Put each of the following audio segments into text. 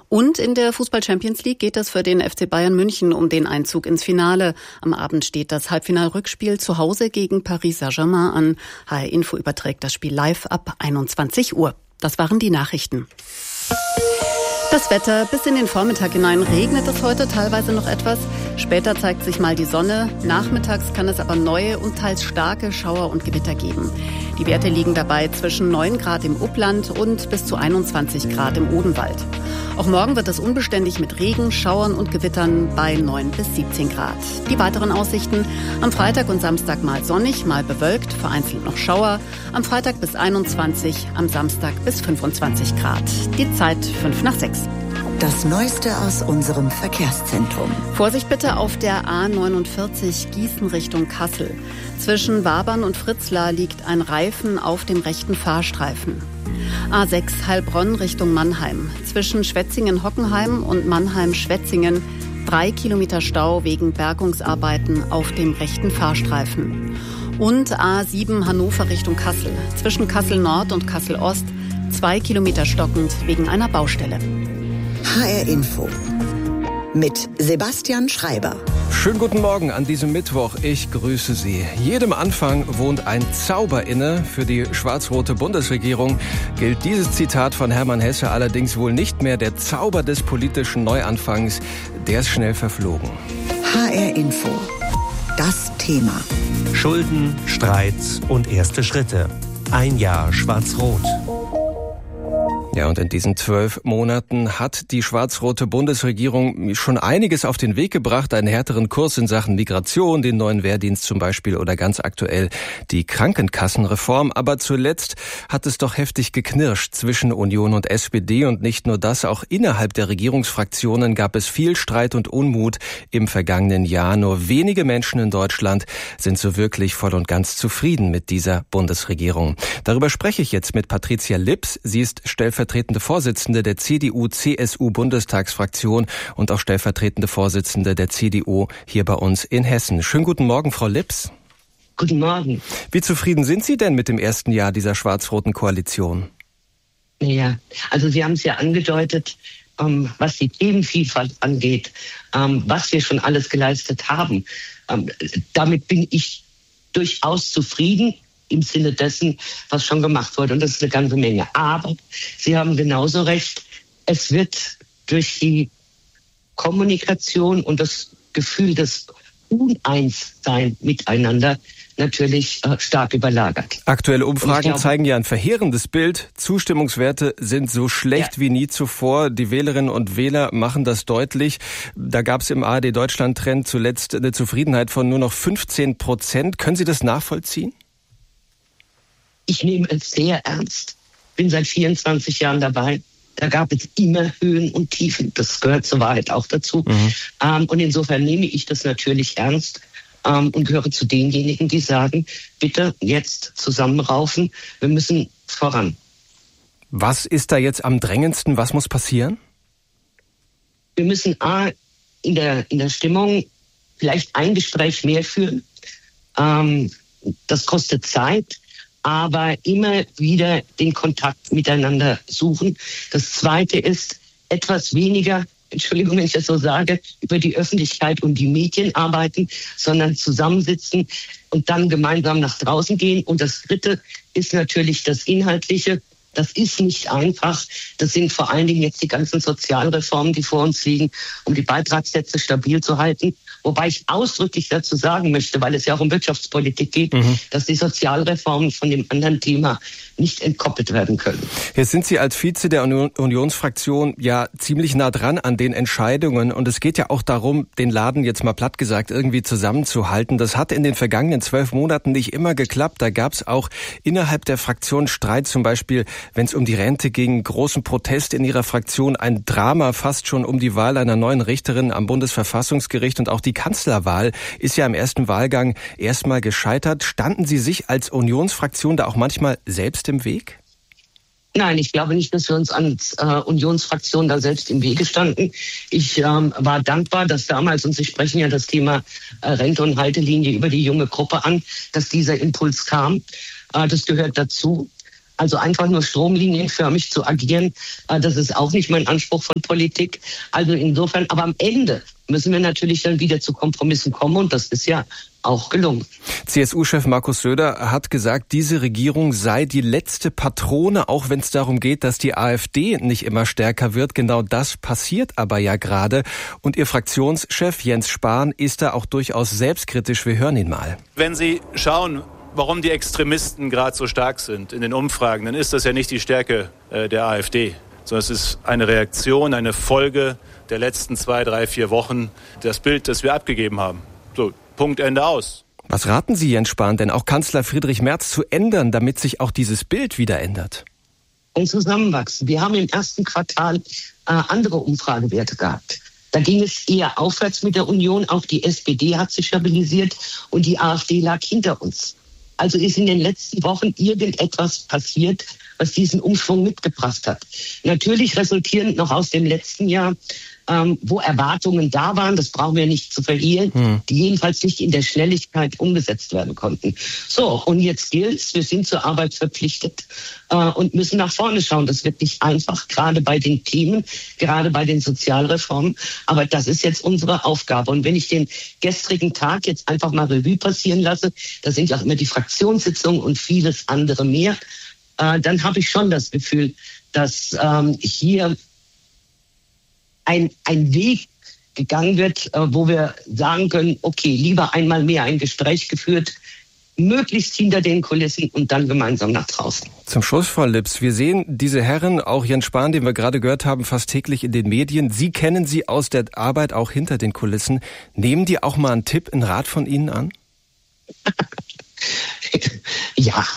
Und in der Fußball-Champions League geht es für den FC Bayern München um den Einzug ins Finale. Am Abend steht das Halbfinalrückspiel zu Hause gegen Paris Saint-Germain an. HR Info überträgt das Spiel live ab 21 Uhr. Das waren die Nachrichten. Das Wetter: bis in den Vormittag hinein regnet es heute teilweise noch etwas. Später zeigt sich mal die Sonne. Nachmittags kann es aber neue und teils starke Schauer und Gewitter geben. Die Werte liegen dabei zwischen 9 Grad im Upland und bis zu 21 Grad im Odenwald. Auch morgen wird es unbeständig mit Regen, Schauern und Gewittern bei 9 bis 17 Grad. Die weiteren Aussichten: am Freitag und Samstag mal sonnig, mal bewölkt, vereinzelt noch Schauer. Am Freitag bis 21, am Samstag bis 25 Grad. Die Zeit 5:05. Das Neueste aus unserem Verkehrszentrum. Vorsicht bitte auf der A49 Gießen Richtung Kassel. Zwischen Wabern und Fritzlar liegt ein Reifen auf dem rechten Fahrstreifen. A6 Heilbronn Richtung Mannheim. Zwischen Schwetzingen-Hockenheim und Mannheim-Schwetzingen 3 Kilometer Stau wegen Bergungsarbeiten auf dem rechten Fahrstreifen. Und A7 Hannover Richtung Kassel. Zwischen Kassel Nord und Kassel Ost 2 Kilometer stockend wegen einer Baustelle. HR Info mit Sebastian Schreiber. Schönen guten Morgen an diesem Mittwoch. Ich grüße Sie. Jedem Anfang wohnt ein Zauber inne. Für die schwarz-rote Bundesregierung gilt dieses Zitat von Hermann Hesse allerdings wohl nicht mehr. Der Zauber des politischen Neuanfangs, der ist schnell verflogen. HR Info. Das Thema. Schulden, Streits und erste Schritte. Ein Jahr schwarz-rot. Ja, und in diesen 12 Monaten hat die schwarz-rote Bundesregierung schon einiges auf den Weg gebracht. Einen härteren Kurs in Sachen Migration, den neuen Wehrdienst zum Beispiel oder ganz aktuell die Krankenkassenreform. Aber zuletzt hat es doch heftig geknirscht zwischen Union und SPD. Und nicht nur das, auch innerhalb der Regierungsfraktionen gab es viel Streit und Unmut im vergangenen Jahr. Nur wenige Menschen in Deutschland sind so wirklich voll und ganz zufrieden mit dieser Bundesregierung. Darüber spreche ich jetzt mit Patricia Lips. Sie ist stellvertretende Vorsitzende der CDU-CSU-Bundestagsfraktion und auch stellvertretende Vorsitzende der CDU hier bei uns in Hessen. Schönen guten Morgen, Frau Lips. Guten Morgen. Wie zufrieden sind Sie denn mit dem ersten Jahr dieser schwarz-roten Koalition? Ja, also Sie haben es ja angedeutet, was die Themenvielfalt angeht, was wir schon alles geleistet haben. Damit bin ich durchaus zufrieden im Sinne dessen, was schon gemacht wurde. Und das ist eine ganze Menge. Aber Sie haben genauso recht, es wird durch die Kommunikation und das Gefühl des Uneinssein miteinander natürlich stark überlagert. Aktuelle Umfragen zeigen ja ein verheerendes Bild. Zustimmungswerte sind so schlecht wie nie zuvor. Die Wählerinnen und Wähler machen das deutlich. Da gab es im ARD-Deutschland-Trend zuletzt eine Zufriedenheit von nur noch 15%. Können Sie das nachvollziehen? Ich nehme es sehr ernst. Bin seit 24 Jahren dabei. Da gab es immer Höhen und Tiefen. Das gehört zur Wahrheit auch dazu. Und insofern nehme ich das natürlich ernst und gehöre zu denjenigen, die sagen, bitte jetzt zusammenraufen. Wir müssen voran. Was ist da jetzt am drängendsten? Was muss passieren? Wir müssen in der Stimmung vielleicht ein Gespräch mehr führen. Das kostet Zeit. Aber immer wieder den Kontakt miteinander suchen. Das Zweite ist, etwas weniger, Entschuldigung, wenn ich das so sage, über die Öffentlichkeit und die Medien arbeiten, sondern zusammensitzen und dann gemeinsam nach draußen gehen. Und das Dritte ist natürlich das Inhaltliche. Das ist nicht einfach. Das sind vor allen Dingen jetzt die ganzen Sozialreformen, die vor uns liegen, um die Beitragssätze stabil zu halten. Wobei ich ausdrücklich dazu sagen möchte, weil es ja auch um Wirtschaftspolitik geht, dass die Sozialreformen von dem anderen Thema nicht entkoppelt werden können. Jetzt sind Sie als Vize der Unionsfraktion ja ziemlich nah dran an den Entscheidungen. Und es geht ja auch darum, den Laden jetzt mal platt gesagt irgendwie zusammenzuhalten. Das hat in den vergangenen 12 Monaten nicht immer geklappt. Da gab es auch innerhalb der Fraktion Streit, zum Beispiel, wenn es um die Rente ging, großen Protest in Ihrer Fraktion, ein Drama fast schon um die Wahl einer neuen Richterin am Bundesverfassungsgericht und auch die Kanzlerwahl ist ja im ersten Wahlgang erstmal gescheitert. Standen Sie sich als Unionsfraktion da auch manchmal selbst im Weg? Nein, ich glaube nicht, dass wir uns als Unionsfraktion da selbst im Wege standen. Ich war dankbar, dass damals, und Sie sprechen ja das Thema Rente und Haltelinie über die junge Gruppe an, dass dieser Impuls kam. Das gehört dazu. Also einfach nur stromlinienförmig zu agieren, das ist auch nicht mein Anspruch von Politik. Also insofern, aber am Ende müssen wir natürlich dann wieder zu Kompromissen kommen und das ist ja auch gelungen. CSU-Chef Markus Söder hat gesagt, diese Regierung sei die letzte Patrone, auch wenn es darum geht, dass die AfD nicht immer stärker wird. Genau das passiert aber ja gerade. Und Ihr Fraktionschef Jens Spahn ist da auch durchaus selbstkritisch. Wir hören ihn mal. Wenn Sie schauen, warum die Extremisten gerade so stark sind in den Umfragen, dann ist das ja nicht die Stärke der AfD, sondern es ist eine Reaktion, eine Folge der letzten 2, 3, 4 Wochen, das Bild, das wir abgegeben haben. So, Punkt, Ende, aus. Was raten Sie, Jens Spahn, denn auch Kanzler Friedrich Merz zu ändern, damit sich auch dieses Bild wieder ändert? Ein Zusammenwachsen. Wir haben im ersten Quartal andere Umfragewerte gehabt. Da ging es eher aufwärts mit der Union. Auch die SPD hat sich stabilisiert und die AfD lag hinter uns. Also ist in den letzten Wochen irgendetwas passiert, was diesen Umschwung mitgebracht hat. Natürlich resultierend noch aus dem letzten Jahr, wo Erwartungen da waren, das brauchen wir nicht zu verhehlen, die jedenfalls nicht in der Schnelligkeit umgesetzt werden konnten. So, und jetzt gilt's, wir sind zur Arbeit verpflichtet und müssen nach vorne schauen. Das wird nicht einfach, gerade bei den Themen, gerade bei den Sozialreformen, aber das ist jetzt unsere Aufgabe. Und wenn ich den gestrigen Tag jetzt einfach mal Revue passieren lasse, da sind ja auch immer die Fraktionssitzungen und vieles andere mehr, dann habe ich schon das Gefühl, dass hier ein Weg gegangen wird, wo wir sagen können, okay, lieber einmal mehr ein Gespräch geführt, möglichst hinter den Kulissen und dann gemeinsam nach draußen. Zum Schluss, Frau Lips, wir sehen diese Herren, auch Jens Spahn, den wir gerade gehört haben, fast täglich in den Medien. Sie kennen sie aus der Arbeit auch hinter den Kulissen. Nehmen die auch mal einen Tipp, einen Rat von Ihnen an? Ja.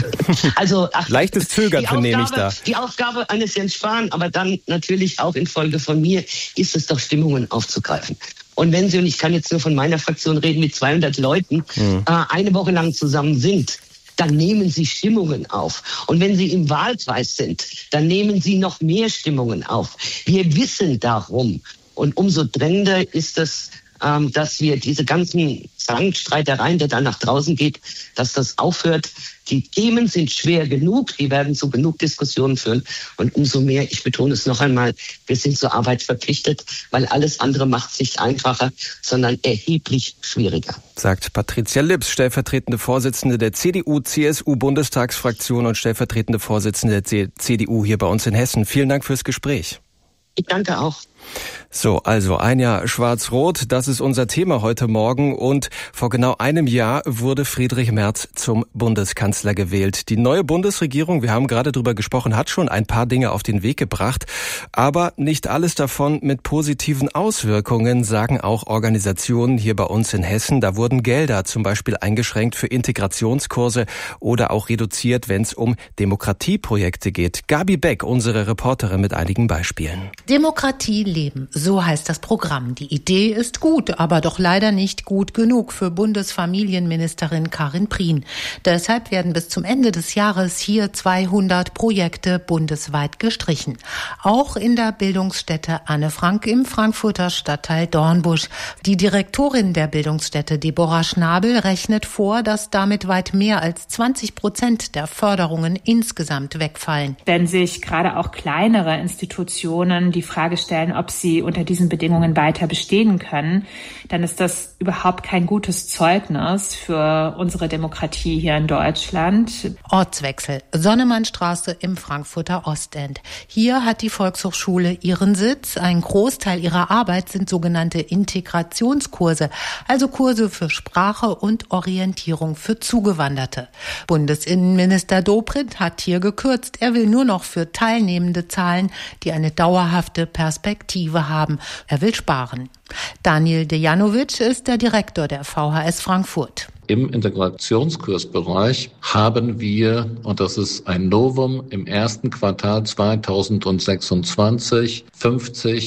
Also, leichtes Zögern vernehme ich da. Die Aufgabe eines Jens Spahn, aber dann natürlich auch in Folge von mir, ist es doch, Stimmungen aufzugreifen. Und wenn Sie, und ich kann jetzt nur von meiner Fraktion reden, mit 200 Leuten eine Woche lang zusammen sind, dann nehmen Sie Stimmungen auf. Und wenn Sie im Wahlkreis sind, dann nehmen Sie noch mehr Stimmungen auf. Wir wissen darum. Und umso drängender ist es, dass wir diese ganzen Streitereien, der dann nach draußen geht, dass das aufhört. Die Themen sind schwer genug, die werden zu genug Diskussionen führen. Und umso mehr, ich betone es noch einmal, wir sind zur Arbeit verpflichtet, weil alles andere macht es nicht einfacher, sondern erheblich schwieriger. Sagt Patricia Lips, stellvertretende Vorsitzende der CDU-CSU-Bundestagsfraktion und stellvertretende Vorsitzende der CDU hier bei uns in Hessen. Vielen Dank fürs Gespräch. Ich danke auch. So, also ein Jahr Schwarz-Rot, das ist unser Thema heute Morgen und vor genau einem Jahr wurde Friedrich Merz zum Bundeskanzler gewählt. Die neue Bundesregierung, wir haben gerade drüber gesprochen, hat schon ein paar Dinge auf den Weg gebracht, aber nicht alles davon mit positiven Auswirkungen, sagen auch Organisationen hier bei uns in Hessen. Da wurden Gelder zum Beispiel eingeschränkt für Integrationskurse oder auch reduziert, wenn es um Demokratieprojekte geht. Gabi Beck, unsere Reporterin mit einigen Beispielen. Demokratie leben, so heißt das Programm. Die Idee ist gut, aber doch leider nicht gut genug für Bundesfamilienministerin Karin Prien. Deshalb werden bis zum Ende des Jahres hier 200 Projekte bundesweit gestrichen. Auch in der Bildungsstätte Anne Frank im Frankfurter Stadtteil Dornbusch. Die Direktorin der Bildungsstätte, Deborah Schnabel, rechnet vor, dass damit weit mehr als 20% der Förderungen insgesamt wegfallen. Wenn sich gerade auch kleinere Institutionen die Frage stellen, ob sie unter diesen Bedingungen weiter bestehen können, dann ist das überhaupt kein gutes Zeugnis für unsere Demokratie hier in Deutschland. Ortswechsel. Sonnemannstraße im Frankfurter Ostend. Hier hat die Volkshochschule ihren Sitz. Ein Großteil ihrer Arbeit sind sogenannte Integrationskurse, also Kurse für Sprache und Orientierung für Zugewanderte. Bundesinnenminister Dobrindt hat hier gekürzt. Er will nur noch für Teilnehmende zahlen, die eine dauerhafte Perspektive haben. Er will sparen. Daniel Dejanovic ist der Direktor der VHS Frankfurt. Im Integrationskursbereich haben wir, und das ist ein Novum, im ersten Quartal 2026 50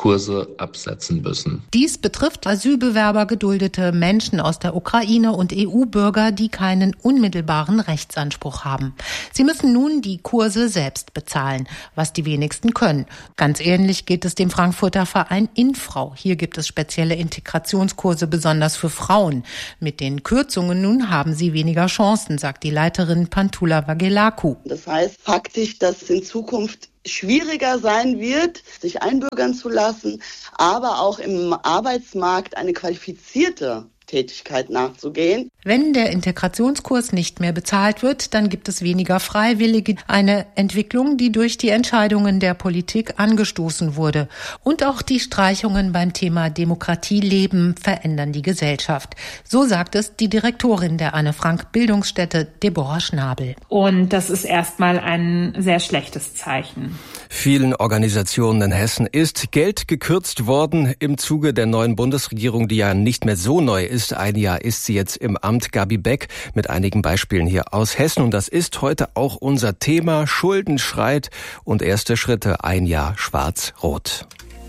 Kurse absetzen müssen. Dies betrifft Asylbewerber, geduldete Menschen aus der Ukraine und EU-Bürger, die keinen unmittelbaren Rechtsanspruch haben. Sie müssen nun die Kurse selbst bezahlen, was die wenigsten können. Ganz ähnlich geht es dem Frankfurter Verein Infrau. Hier gibt es spezielle Integrationskurse, besonders für Frauen. Mit den Kürzungen nun haben sie weniger Chancen, sagt die Leiterin Pantula Vagelaku. Das heißt faktisch, dass es in Zukunft schwieriger sein wird, sich einbürgern zu lassen, aber auch im Arbeitsmarkt eine qualifizierte Tätigkeit nachzugehen. Wenn der Integrationskurs nicht mehr bezahlt wird, dann gibt es weniger Freiwillige. Eine Entwicklung, die durch die Entscheidungen der Politik angestoßen wurde. Und auch die Streichungen beim Thema Demokratieleben verändern die Gesellschaft. So sagt es die Direktorin der Anne-Frank-Bildungsstätte, Deborah Schnabel. Und das ist erstmal ein sehr schlechtes Zeichen. Vielen Organisationen in Hessen ist Geld gekürzt worden im Zuge der neuen Bundesregierung, die ja nicht mehr so neu ist. Ein Jahr ist sie jetzt im Amt. Gabi Beck mit einigen Beispielen hier aus Hessen. Und das ist heute auch unser Thema. Schuldenstreit und erste Schritte. Ein Jahr Schwarz-Rot.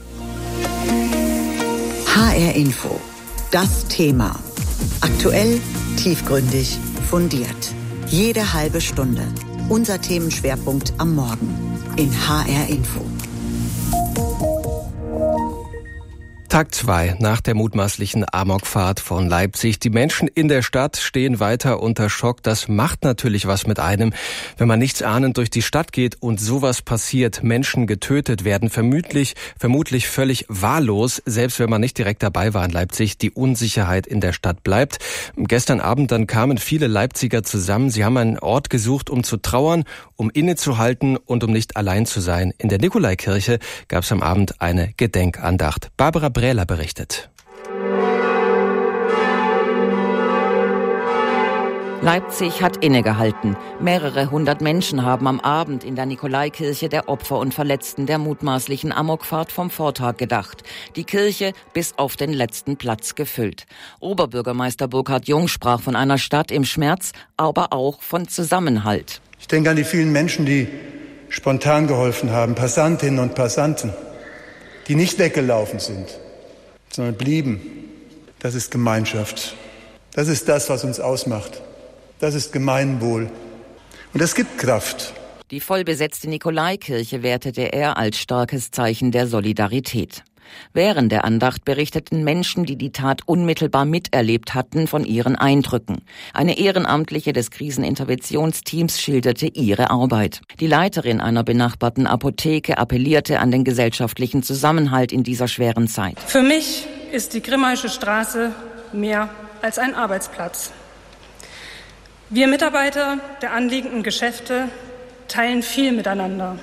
HR Info. Das Thema. Aktuell, tiefgründig, fundiert. Jede halbe Stunde. Unser Themenschwerpunkt am Morgen in HR Info. Tag 2 nach der mutmaßlichen Amokfahrt von Leipzig. Die Menschen in der Stadt stehen weiter unter Schock. Das macht natürlich was mit einem, wenn man nichts ahnend durch die Stadt geht und sowas passiert. Menschen getötet werden, vermutlich völlig wahllos, selbst wenn man nicht direkt dabei war in Leipzig. Die Unsicherheit in der Stadt bleibt. Gestern Abend dann kamen viele Leipziger zusammen. Sie haben einen Ort gesucht, um zu trauern, um innezuhalten und um nicht allein zu sein. In der Nikolaikirche gab es am Abend eine Gedenkandacht. Barbara Brähler berichtet. Leipzig hat innegehalten. Mehrere hundert Menschen haben am Abend in der Nikolaikirche der Opfer und Verletzten der mutmaßlichen Amokfahrt vom Vortag gedacht. Die Kirche bis auf den letzten Platz gefüllt. Oberbürgermeister Burkhard Jung sprach von einer Stadt im Schmerz, aber auch von Zusammenhalt. Ich denke an die vielen Menschen, die spontan geholfen haben, Passantinnen und Passanten, die nicht weggelaufen sind, sondern blieben. Das ist Gemeinschaft. Das ist das, was uns ausmacht. Das ist Gemeinwohl. Und das gibt Kraft. Die vollbesetzte Nikolaikirche wertete er als starkes Zeichen der Solidarität. Während der Andacht berichteten Menschen, die die Tat unmittelbar miterlebt hatten, von ihren Eindrücken. Eine Ehrenamtliche des Kriseninterventionsteams schilderte ihre Arbeit. Die Leiterin einer benachbarten Apotheke appellierte an den gesellschaftlichen Zusammenhalt in dieser schweren Zeit. Für mich ist die Grimmaische Straße mehr als ein Arbeitsplatz. Wir Mitarbeiter der anliegenden Geschäfte teilen viel miteinander.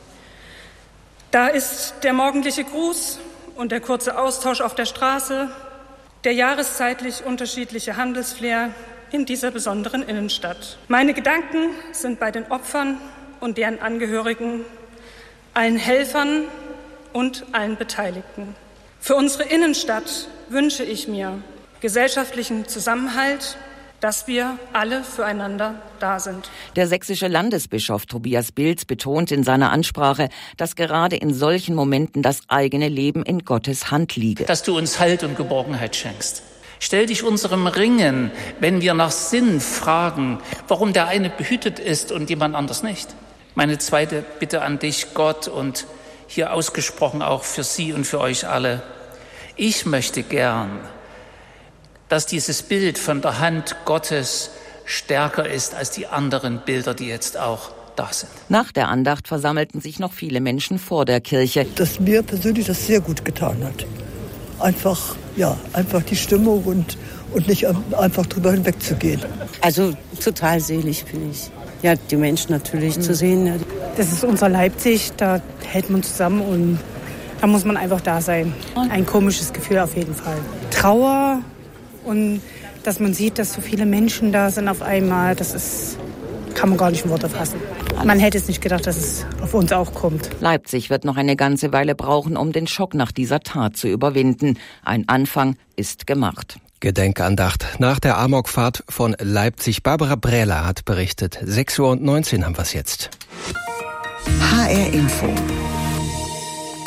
Da ist der morgendliche Gruß und der kurze Austausch auf der Straße, der jahreszeitlich unterschiedliche Handelsflair in dieser besonderen Innenstadt. Meine Gedanken sind bei den Opfern und deren Angehörigen, allen Helfern und allen Beteiligten. Für unsere Innenstadt wünsche ich mir gesellschaftlichen Zusammenhalt, dass wir alle füreinander da sind. Der sächsische Landesbischof Tobias Bilz betont in seiner Ansprache, dass gerade in solchen Momenten das eigene Leben in Gottes Hand liege. Dass du uns Halt und Geborgenheit schenkst. Stell dich unserem Ringen, wenn wir nach Sinn fragen, warum der eine behütet ist und jemand anders nicht. Meine zweite Bitte an dich, Gott, und hier ausgesprochen auch für Sie und für euch alle. Ich möchte gern, dass dieses Bild von der Hand Gottes stärker ist als die anderen Bilder, die jetzt auch da sind. Nach der Andacht versammelten sich noch viele Menschen vor der Kirche. Dass mir persönlich das sehr gut getan hat. Einfach die Stimmung und nicht einfach drüber hinwegzugehen. Also total selig finde ich. Ja, die Menschen natürlich zu sehen. Das ist unser Leipzig, da hält man zusammen und da muss man einfach da sein. Ein komisches Gefühl auf jeden Fall. Trauer. Und dass man sieht, dass so viele Menschen da sind auf einmal, kann man gar nicht in Worte fassen. Man hätte es nicht gedacht, dass es auf uns auch kommt. Leipzig wird noch eine ganze Weile brauchen, um den Schock nach dieser Tat zu überwinden. Ein Anfang ist gemacht. Gedenkandacht nach der Amokfahrt von Leipzig. Barbara Brähler hat berichtet. 6:19 Uhr haben wir es jetzt. HR Info.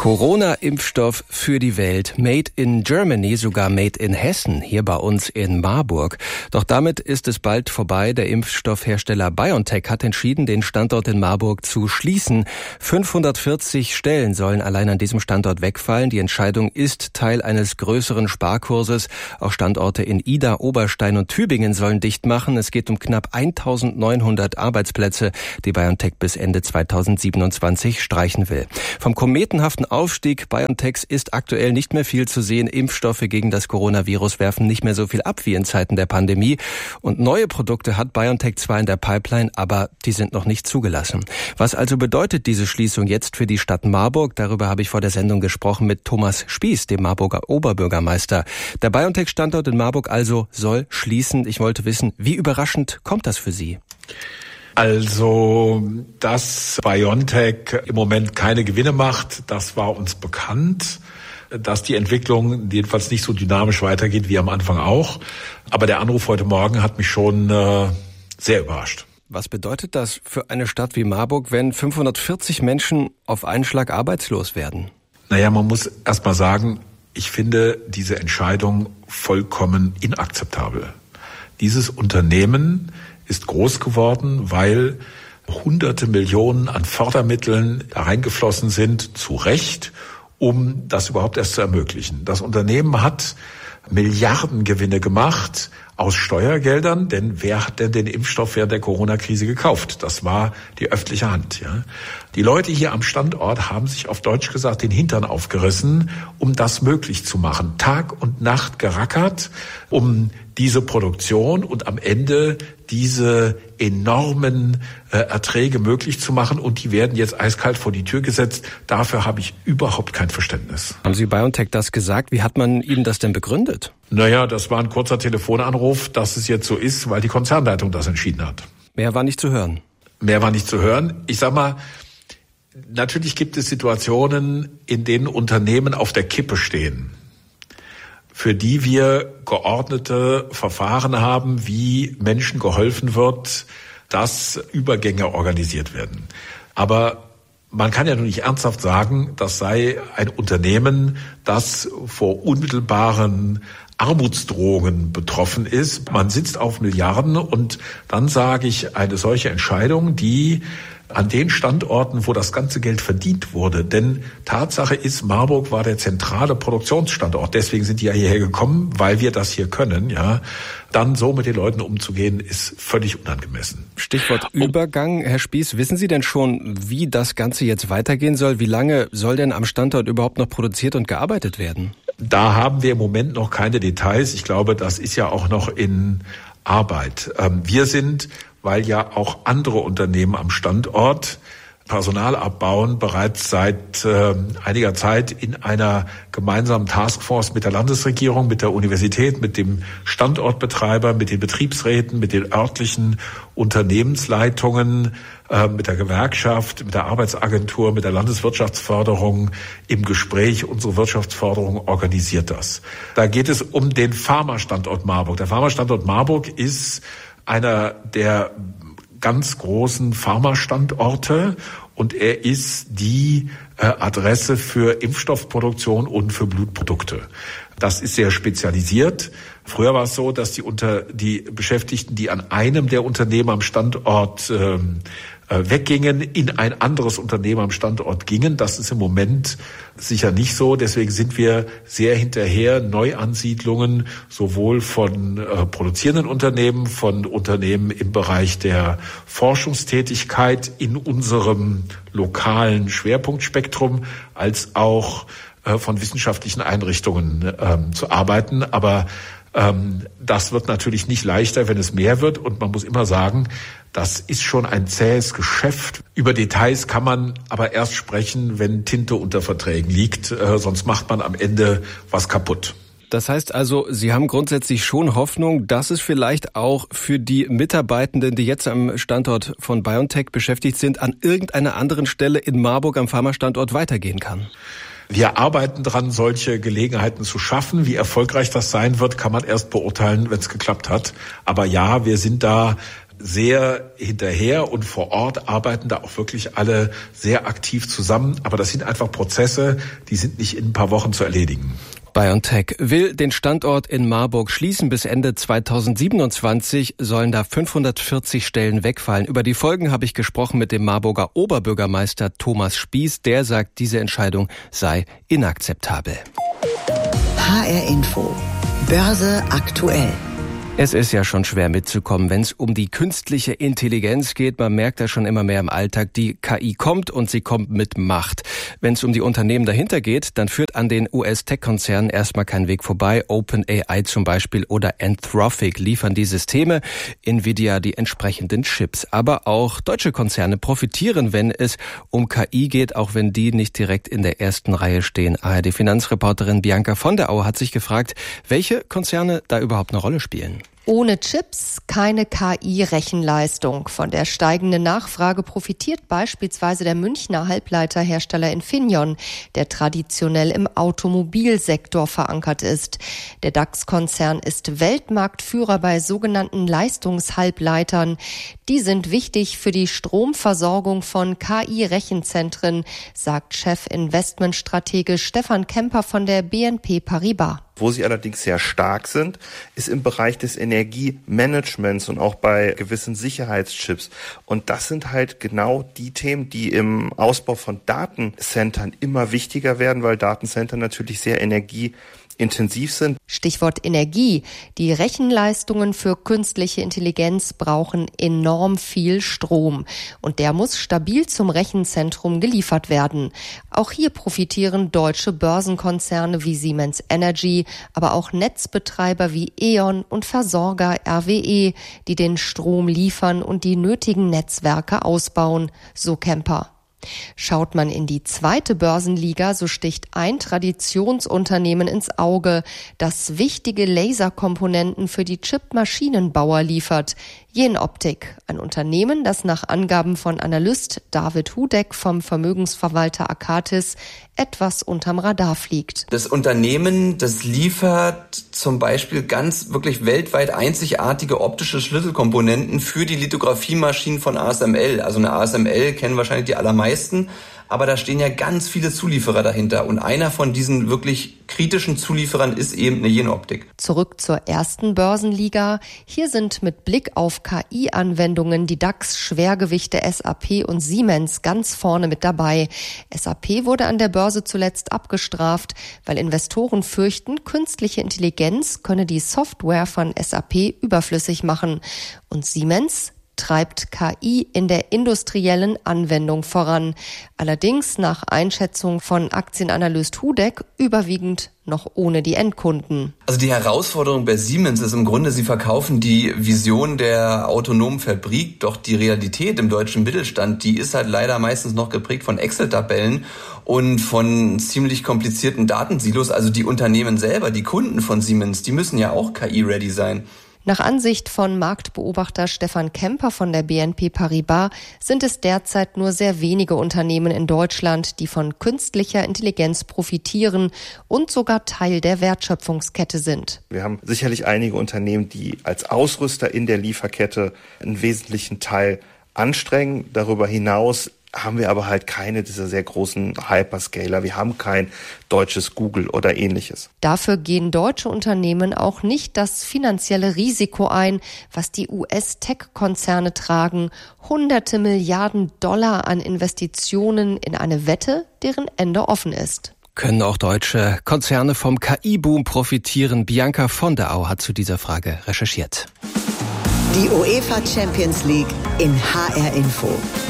Corona-Impfstoff für die Welt. Made in Germany, sogar made in Hessen, hier bei uns in Marburg. Doch damit ist es bald vorbei. Der Impfstoffhersteller BioNTech hat entschieden, den Standort in Marburg zu schließen. 540 Stellen sollen allein an diesem Standort wegfallen. Die Entscheidung ist Teil eines größeren Sparkurses. Auch Standorte in Ida, Oberstein und Tübingen sollen dicht machen. Es geht um knapp 1900 Arbeitsplätze, die BioNTech bis Ende 2027 streichen will. Vom kometenhaften Aufstieg BioNTechs ist aktuell nicht mehr viel zu sehen. Impfstoffe gegen das Coronavirus werfen nicht mehr so viel ab wie in Zeiten der Pandemie. Und neue Produkte hat BioNTech zwar in der Pipeline, aber die sind noch nicht zugelassen. Was also bedeutet diese Schließung jetzt für die Stadt Marburg? Darüber habe ich vor der Sendung gesprochen mit Thomas Spieß, dem Marburger Oberbürgermeister. Der BioNTech-Standort in Marburg also soll schließen. Ich wollte wissen, wie überraschend kommt das für Sie? Also, dass BioNTech im Moment keine Gewinne macht, das war uns bekannt. Dass die Entwicklung jedenfalls nicht so dynamisch weitergeht wie am Anfang auch. Aber der Anruf heute Morgen hat mich schon sehr überrascht. Was bedeutet das für eine Stadt wie Marburg, wenn 540 Menschen auf einen Schlag arbeitslos werden? Naja, man muss erst mal sagen, ich finde diese Entscheidung vollkommen inakzeptabel. Dieses Unternehmen ist groß geworden, weil hunderte Millionen an Fördermitteln da reingeflossen sind, zu Recht, um das überhaupt erst zu ermöglichen. Das Unternehmen hat Milliardengewinne gemacht aus Steuergeldern, denn wer hat denn den Impfstoff während der Corona-Krise gekauft? Das war die öffentliche Hand. Ja. Die Leute hier am Standort haben sich auf Deutsch gesagt den Hintern aufgerissen, um das möglich zu machen. Tag und Nacht gerackert, um diese Produktion und am Ende diese enormen Erträge möglich zu machen, und die werden jetzt eiskalt vor die Tür gesetzt. Dafür habe ich überhaupt kein Verständnis. Haben Sie BioNTech das gesagt? Wie hat man Ihnen das denn begründet? Naja, das war ein kurzer Telefonanruf, dass es jetzt so ist, weil die Konzernleitung das entschieden hat. Mehr war nicht zu hören? Mehr war nicht zu hören. Ich sag mal, natürlich gibt es Situationen, in denen Unternehmen auf der Kippe stehen, für die wir geordnete Verfahren haben, wie Menschen geholfen wird, dass Übergänge organisiert werden. Aber man kann ja nun nicht ernsthaft sagen, das sei ein Unternehmen, das vor unmittelbaren Armutsdrohungen betroffen ist. Man sitzt auf Milliarden, und dann sage ich, eine solche Entscheidung, die an den Standorten, wo das ganze Geld verdient wurde. Denn Tatsache ist, Marburg war der zentrale Produktionsstandort. Deswegen sind die ja hierher gekommen, weil wir das hier können. Ja, dann so mit den Leuten umzugehen, ist völlig unangemessen. Stichwort Übergang. Herr Spieß, wissen Sie denn schon, wie das Ganze jetzt weitergehen soll? Wie lange soll denn am Standort überhaupt noch produziert und gearbeitet werden? Da haben wir im Moment noch keine Details. Ich glaube, das ist ja auch noch in Arbeit. Wir sind, weil ja auch andere Unternehmen am Standort Personal abbauen, bereits seit einiger Zeit in einer gemeinsamen Taskforce mit der Landesregierung, mit der Universität, mit dem Standortbetreiber, mit den Betriebsräten, mit den örtlichen Unternehmensleitungen, mit der Gewerkschaft, mit der Arbeitsagentur, mit der Landeswirtschaftsförderung im Gespräch. Unsere Wirtschaftsförderung organisiert das. Da geht es um den Pharma-Standort Marburg. Der Pharma-Standort Marburg ist einer der ganz großen Pharma-Standorte, und er ist die Adresse für Impfstoffproduktion und für Blutprodukte. Das ist sehr spezialisiert. Früher war es so, dass die Beschäftigten, die an einem der Unternehmen am Standort weggingen, in ein anderes Unternehmen am Standort gingen. Das ist im Moment sicher nicht so. Deswegen sind wir sehr hinterher, Neuansiedlungen sowohl von produzierenden Unternehmen, von Unternehmen im Bereich der Forschungstätigkeit in unserem lokalen Schwerpunktspektrum, als auch von wissenschaftlichen Einrichtungen zu arbeiten. Aber das wird natürlich nicht leichter, wenn es mehr wird. Und man muss immer sagen, das ist schon ein zähes Geschäft. Über Details kann man aber erst sprechen, wenn Tinte unter Verträgen liegt. Sonst macht man am Ende was kaputt. Das heißt also, Sie haben grundsätzlich schon Hoffnung, dass es vielleicht auch für die Mitarbeitenden, die jetzt am Standort von BioNTech beschäftigt sind, an irgendeiner anderen Stelle in Marburg am Pharma-Standort weitergehen kann? Wir arbeiten dran, solche Gelegenheiten zu schaffen. Wie erfolgreich das sein wird, kann man erst beurteilen, wenn es geklappt hat. Aber ja, wir sind da sehr hinterher und vor Ort arbeiten da auch wirklich alle sehr aktiv zusammen. Aber das sind einfach Prozesse, die sind nicht in ein paar Wochen zu erledigen. BioNTech will den Standort in Marburg schließen. Bis Ende 2027 sollen da 540 Stellen wegfallen. Über die Folgen habe ich gesprochen mit dem Marburger Oberbürgermeister Thomas Spieß. Der sagt, diese Entscheidung sei inakzeptabel. HR Info. Börse aktuell. Es ist ja schon schwer mitzukommen, wenn es um die künstliche Intelligenz geht. Man merkt das schon immer mehr im Alltag. Die KI kommt und sie kommt mit Macht. Wenn es um die Unternehmen dahinter geht, dann führt an den US-Tech-Konzernen erstmal kein Weg vorbei. OpenAI zum Beispiel oder Anthropic liefern die Systeme, Nvidia die entsprechenden Chips. Aber auch deutsche Konzerne profitieren, wenn es um KI geht, auch wenn die nicht direkt in der ersten Reihe stehen. ARD-Finanzreporterin Bianca von der Au hat sich gefragt, welche Konzerne da überhaupt eine Rolle spielen. Ohne Chips keine KI-Rechenleistung. Von der steigenden Nachfrage profitiert beispielsweise der Münchner Halbleiterhersteller Infineon, der traditionell im Automobilsektor verankert ist. Der DAX-Konzern ist Weltmarktführer bei sogenannten Leistungshalbleitern. Die sind wichtig für die Stromversorgung von KI-Rechenzentren, sagt Chef-Investmentstratege Stefan Kemper von der BNP Paribas. Wo sie allerdings sehr stark sind, ist im Bereich des Energiemanagements und auch bei gewissen Sicherheitschips. Und das sind halt genau die Themen, die im Ausbau von Datencentern immer wichtiger werden, weil Datencenter natürlich sehr energieintensiv sind. Stichwort Energie. Die Rechenleistungen für künstliche Intelligenz brauchen enorm viel Strom. Und der muss stabil zum Rechenzentrum geliefert werden. Auch hier profitieren deutsche Börsenkonzerne wie Siemens Energy, aber auch Netzbetreiber wie E.ON und Versorger RWE, die den Strom liefern und die nötigen Netzwerke ausbauen, so Kemper. Schaut man in die zweite Börsenliga, so sticht ein Traditionsunternehmen ins Auge, das wichtige Laserkomponenten für die Chipmaschinenbauer liefert. Jenoptik, ein Unternehmen, das nach Angaben von Analyst David Hudeck vom Vermögensverwalter Akatis etwas unterm Radar fliegt. Das Unternehmen, das liefert zum Beispiel ganz wirklich weltweit einzigartige optische Schlüsselkomponenten für die Lithografiemaschinen von ASML. Also eine ASML kennen wahrscheinlich die allermeisten. Aber da stehen ja ganz viele Zulieferer dahinter. Und einer von diesen wirklich kritischen Zulieferern ist eben eine Jenoptik. Zurück zur ersten Börsenliga. Hier sind mit Blick auf KI-Anwendungen die DAX-Schwergewichte SAP und Siemens ganz vorne mit dabei. SAP wurde an der Börse zuletzt abgestraft, weil Investoren fürchten, künstliche Intelligenz könne die Software von SAP überflüssig machen. Und Siemens treibt KI in der industriellen Anwendung voran. Allerdings nach Einschätzung von Aktienanalyst Hudeck überwiegend noch ohne die Endkunden. Also die Herausforderung bei Siemens ist im Grunde, sie verkaufen die Vision der autonomen Fabrik, doch die Realität im deutschen Mittelstand, die ist halt leider meistens noch geprägt von Excel-Tabellen und von ziemlich komplizierten Datensilos. Also die Unternehmen selber, die Kunden von Siemens, die müssen ja auch KI-ready sein. Nach Ansicht von Marktbeobachter Stefan Kemper von der BNP Paribas sind es derzeit nur sehr wenige Unternehmen in Deutschland, die von künstlicher Intelligenz profitieren und sogar Teil der Wertschöpfungskette sind. Wir haben sicherlich einige Unternehmen, die als Ausrüster in der Lieferkette einen wesentlichen Teil anstrengen. Darüber hinaus haben wir aber halt keine dieser sehr großen Hyperscaler. Wir haben kein deutsches Google oder ähnliches. Dafür gehen deutsche Unternehmen auch nicht das finanzielle Risiko ein, was die US-Tech-Konzerne tragen. Hunderte Milliarden Dollar an Investitionen in eine Wette, deren Ende offen ist. Können auch deutsche Konzerne vom KI-Boom profitieren? Bianca von der Au hat zu dieser Frage recherchiert. Die UEFA Champions League in HR Info.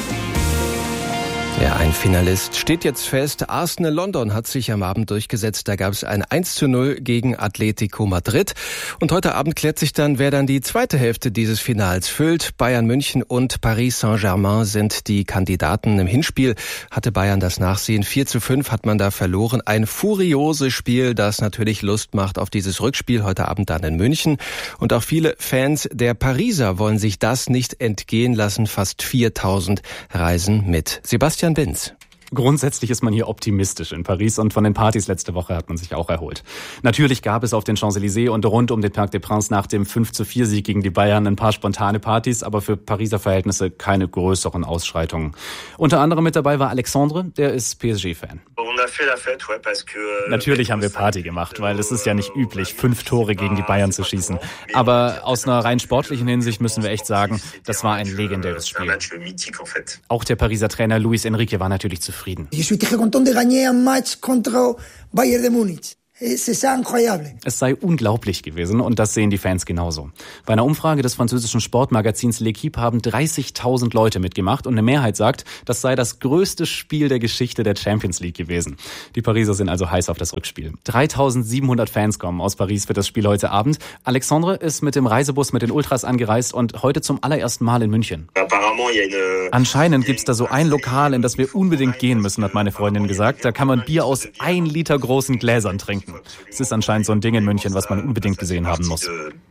Ja, ein Finalist steht jetzt fest. Arsenal London hat sich am Abend durchgesetzt. Da gab es ein 1:0 gegen Atletico Madrid. Und heute Abend klärt sich dann, wer dann die zweite Hälfte dieses Finals füllt. Bayern München und Paris Saint-Germain sind die Kandidaten. Im Hinspiel hatte Bayern das Nachsehen. 4:5 hat man da verloren. Ein furioses Spiel, das natürlich Lust macht auf dieses Rückspiel heute Abend dann in München. Und auch viele Fans der Pariser wollen sich das nicht entgehen lassen. Fast 4.000 reisen mit. Sebastian Binz. Grundsätzlich ist man hier optimistisch in Paris und von den Partys letzte Woche hat man sich auch erholt. Natürlich gab es auf den Champs-Élysées und rund um den Parc des Princes nach dem 5:4-Sieg gegen die Bayern ein paar spontane Partys, aber für Pariser Verhältnisse keine größeren Ausschreitungen. Unter anderem mit dabei war Alexandre, der ist PSG-Fan. Natürlich haben wir Party gemacht, weil es ist ja nicht üblich, 5 Tore gegen die Bayern zu schießen. Aber aus einer rein sportlichen Hinsicht müssen wir echt sagen, das war ein legendäres Spiel. Auch der Pariser Trainer Luis Enrique war natürlich zufrieden. Je suis très content de gagner un match contre Bayern de Munich. Es sei unglaublich gewesen und das sehen die Fans genauso. Bei einer Umfrage des französischen Sportmagazins L'Équipe haben 30.000 Leute mitgemacht und eine Mehrheit sagt, das sei das größte Spiel der Geschichte der Champions League gewesen. Die Pariser sind also heiß auf das Rückspiel. 3.700 Fans kommen aus Paris für das Spiel heute Abend. Alexandre ist mit dem Reisebus mit den Ultras angereist und heute zum allerersten Mal in München. Anscheinend gibt's da so ein Lokal, in das wir unbedingt gehen müssen, hat meine Freundin gesagt. Da kann man Bier aus 1 Liter großen Gläsern trinken. Es ist anscheinend so ein Ding in München, was man unbedingt gesehen haben muss.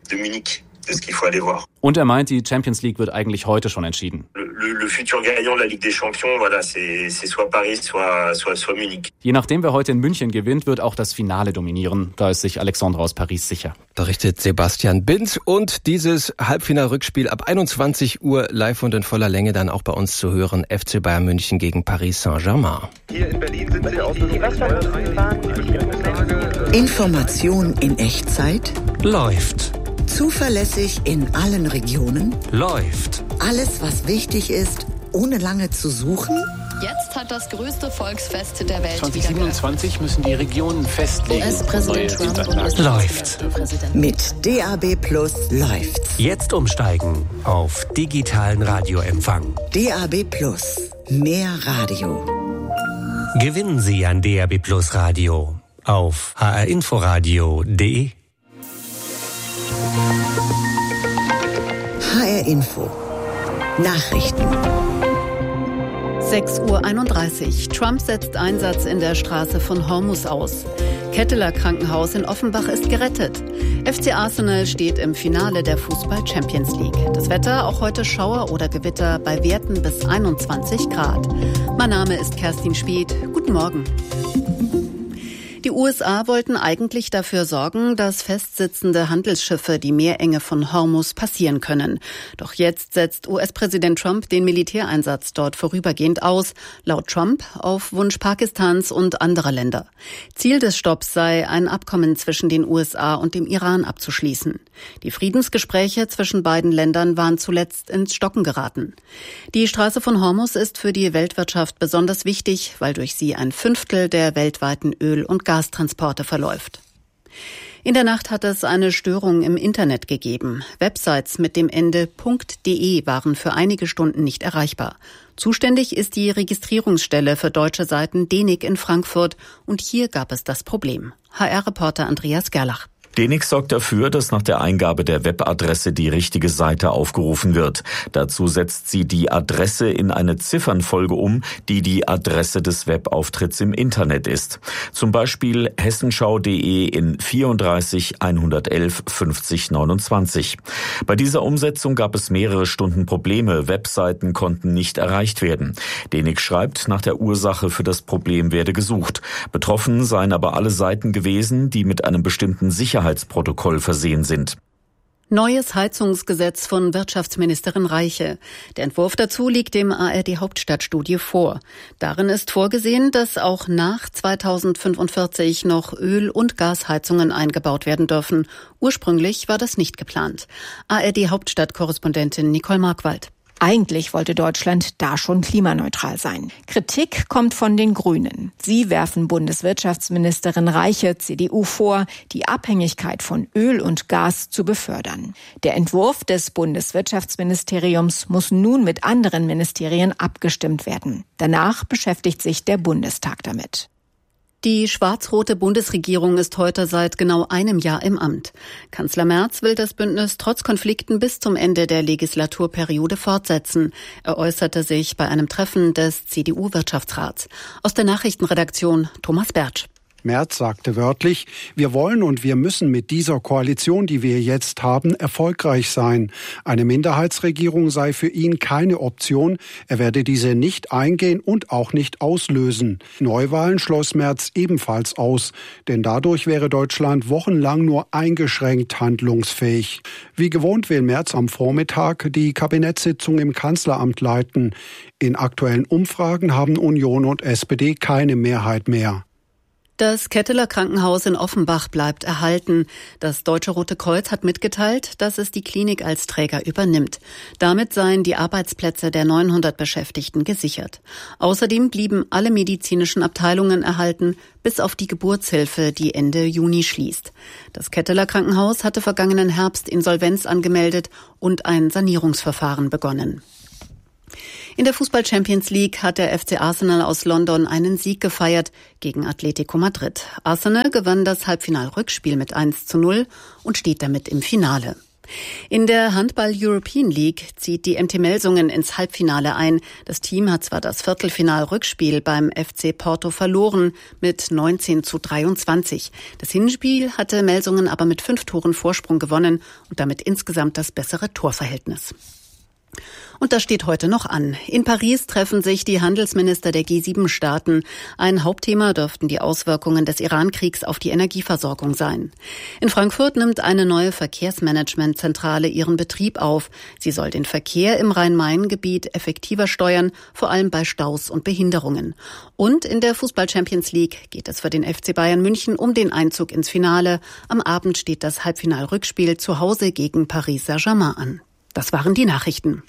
Und er meint, die Champions League wird eigentlich heute schon entschieden. Je nachdem, wer heute in München gewinnt, wird auch das Finale dominieren. Da ist sich Alexandre aus Paris sicher. Berichtet Sebastian Binz und dieses Halbfinalrückspiel ab 21 Uhr live und in voller Länge dann auch bei uns zu hören. FC Bayern München gegen Paris Saint-Germain. Hier in Berlin sind Sie aus Information in Echtzeit. Läuft. Zuverlässig in allen Regionen. Läuft. Alles, was wichtig ist, ohne lange zu suchen. Jetzt hat das größte Volksfest der Welt 2027 müssen die Regionen festlegen. US-Präsident Trump läuft. Mit DAB+ läuft's. Jetzt umsteigen auf digitalen Radioempfang. DAB+. Mehr Radio. Gewinnen Sie ein DAB+ Radio auf hrinforadio.de. HR Info. Nachrichten. 6:31 Uhr. Trump setzt Einsatz in der Straße von Hormuz aus. Ketteler Krankenhaus in Offenbach ist gerettet. FC Arsenal steht im Finale der Fußball-Champions League. Das Wetter, auch heute Schauer oder Gewitter bei Werten bis 21 Grad. Mein Name ist Kerstin Speth. Guten Morgen. Die USA wollten eigentlich dafür sorgen, dass festsitzende Handelsschiffe die Meerenge von Hormuz passieren können. Doch jetzt setzt US-Präsident Trump den Militäreinsatz dort vorübergehend aus, laut Trump auf Wunsch Pakistans und anderer Länder. Ziel des Stopps sei, ein Abkommen zwischen den USA und dem Iran abzuschließen. Die Friedensgespräche zwischen beiden Ländern waren zuletzt ins Stocken geraten. Die Straße von Hormuz ist für die Weltwirtschaft besonders wichtig, weil durch sie 1/5 der weltweiten Öl- und Gastransporte verläuft. In der Nacht hat es eine Störung im Internet gegeben. Websites mit dem Ende .de waren für einige Stunden nicht erreichbar. Zuständig ist die Registrierungsstelle für deutsche Seiten DENIC in Frankfurt und hier gab es das Problem. HR-Reporter Andreas Gerlach. DENIC sorgt dafür, dass nach der Eingabe der Webadresse die richtige Seite aufgerufen wird. Dazu setzt sie die Adresse in eine Ziffernfolge um, die die Adresse des Webauftritts im Internet ist. Zum Beispiel hessenschau.de in 34 111 50 29. Bei dieser Umsetzung gab es mehrere Stunden Probleme. Webseiten konnten nicht erreicht werden. DENIC schreibt, nach der Ursache für das Problem werde gesucht. Betroffen seien aber alle Seiten gewesen, die mit einem bestimmten Sicherheitsprotokoll versehen sind. Neues Heizungsgesetz von Wirtschaftsministerin Reiche. Der Entwurf dazu liegt dem ARD-Hauptstadtstudio vor. Darin ist vorgesehen, dass auch nach 2045 noch Öl- und Gasheizungen eingebaut werden dürfen. Ursprünglich war das nicht geplant. ARD-Hauptstadtkorrespondentin Nicole Markwald. Eigentlich wollte Deutschland da schon klimaneutral sein. Kritik kommt von den Grünen. Sie werfen Bundeswirtschaftsministerin Reiche, CDU, vor, die Abhängigkeit von Öl und Gas zu befördern. Der Entwurf des Bundeswirtschaftsministeriums muss nun mit anderen Ministerien abgestimmt werden. Danach beschäftigt sich der Bundestag damit. Die schwarz-rote Bundesregierung ist heute seit genau einem Jahr im Amt. Kanzler Merz will das Bündnis trotz Konflikten bis zum Ende der Legislaturperiode fortsetzen. Er äußerte sich bei einem Treffen des CDU-Wirtschaftsrats. Aus der Nachrichtenredaktion Thomas Bertsch. Merz sagte wörtlich, wir wollen und wir müssen mit dieser Koalition, die wir jetzt haben, erfolgreich sein. Eine Minderheitsregierung sei für ihn keine Option. Er werde diese nicht eingehen und auch nicht auslösen. Neuwahlen schloss Merz ebenfalls aus, denn dadurch wäre Deutschland wochenlang nur eingeschränkt handlungsfähig. Wie gewohnt will Merz am Vormittag die Kabinettssitzung im Kanzleramt leiten. In aktuellen Umfragen haben Union und SPD keine Mehrheit mehr. Das Ketteler Krankenhaus in Offenbach bleibt erhalten. Das Deutsche Rote Kreuz hat mitgeteilt, dass es die Klinik als Träger übernimmt. Damit seien die Arbeitsplätze der 900 Beschäftigten gesichert. Außerdem blieben alle medizinischen Abteilungen erhalten, bis auf die Geburtshilfe, die Ende Juni schließt. Das Ketteler Krankenhaus hatte vergangenen Herbst Insolvenz angemeldet und ein Sanierungsverfahren begonnen. In der Fußball-Champions League hat der FC Arsenal aus London einen Sieg gefeiert gegen Atletico Madrid. Arsenal gewann das Halbfinalrückspiel mit 1:0 und steht damit im Finale. In der Handball-European League zieht die MT Melsungen ins Halbfinale ein. Das Team hat zwar das Viertelfinal-Rückspiel beim FC Porto verloren mit 19:23. Das Hinspiel hatte Melsungen aber mit 5 Toren Vorsprung gewonnen und damit insgesamt das bessere Torverhältnis. Und das steht heute noch an. In Paris treffen sich die Handelsminister der G7-Staaten. Ein Hauptthema dürften die Auswirkungen des Iran-Kriegs auf die Energieversorgung sein. In Frankfurt nimmt eine neue Verkehrsmanagementzentrale ihren Betrieb auf. Sie soll den Verkehr im Rhein-Main-Gebiet effektiver steuern, vor allem bei Staus und Behinderungen. Und in der Fußball-Champions League geht es für den FC Bayern München um den Einzug ins Finale. Am Abend steht das Halbfinalrückspiel zu Hause gegen Paris Saint-Germain an. Das waren die Nachrichten.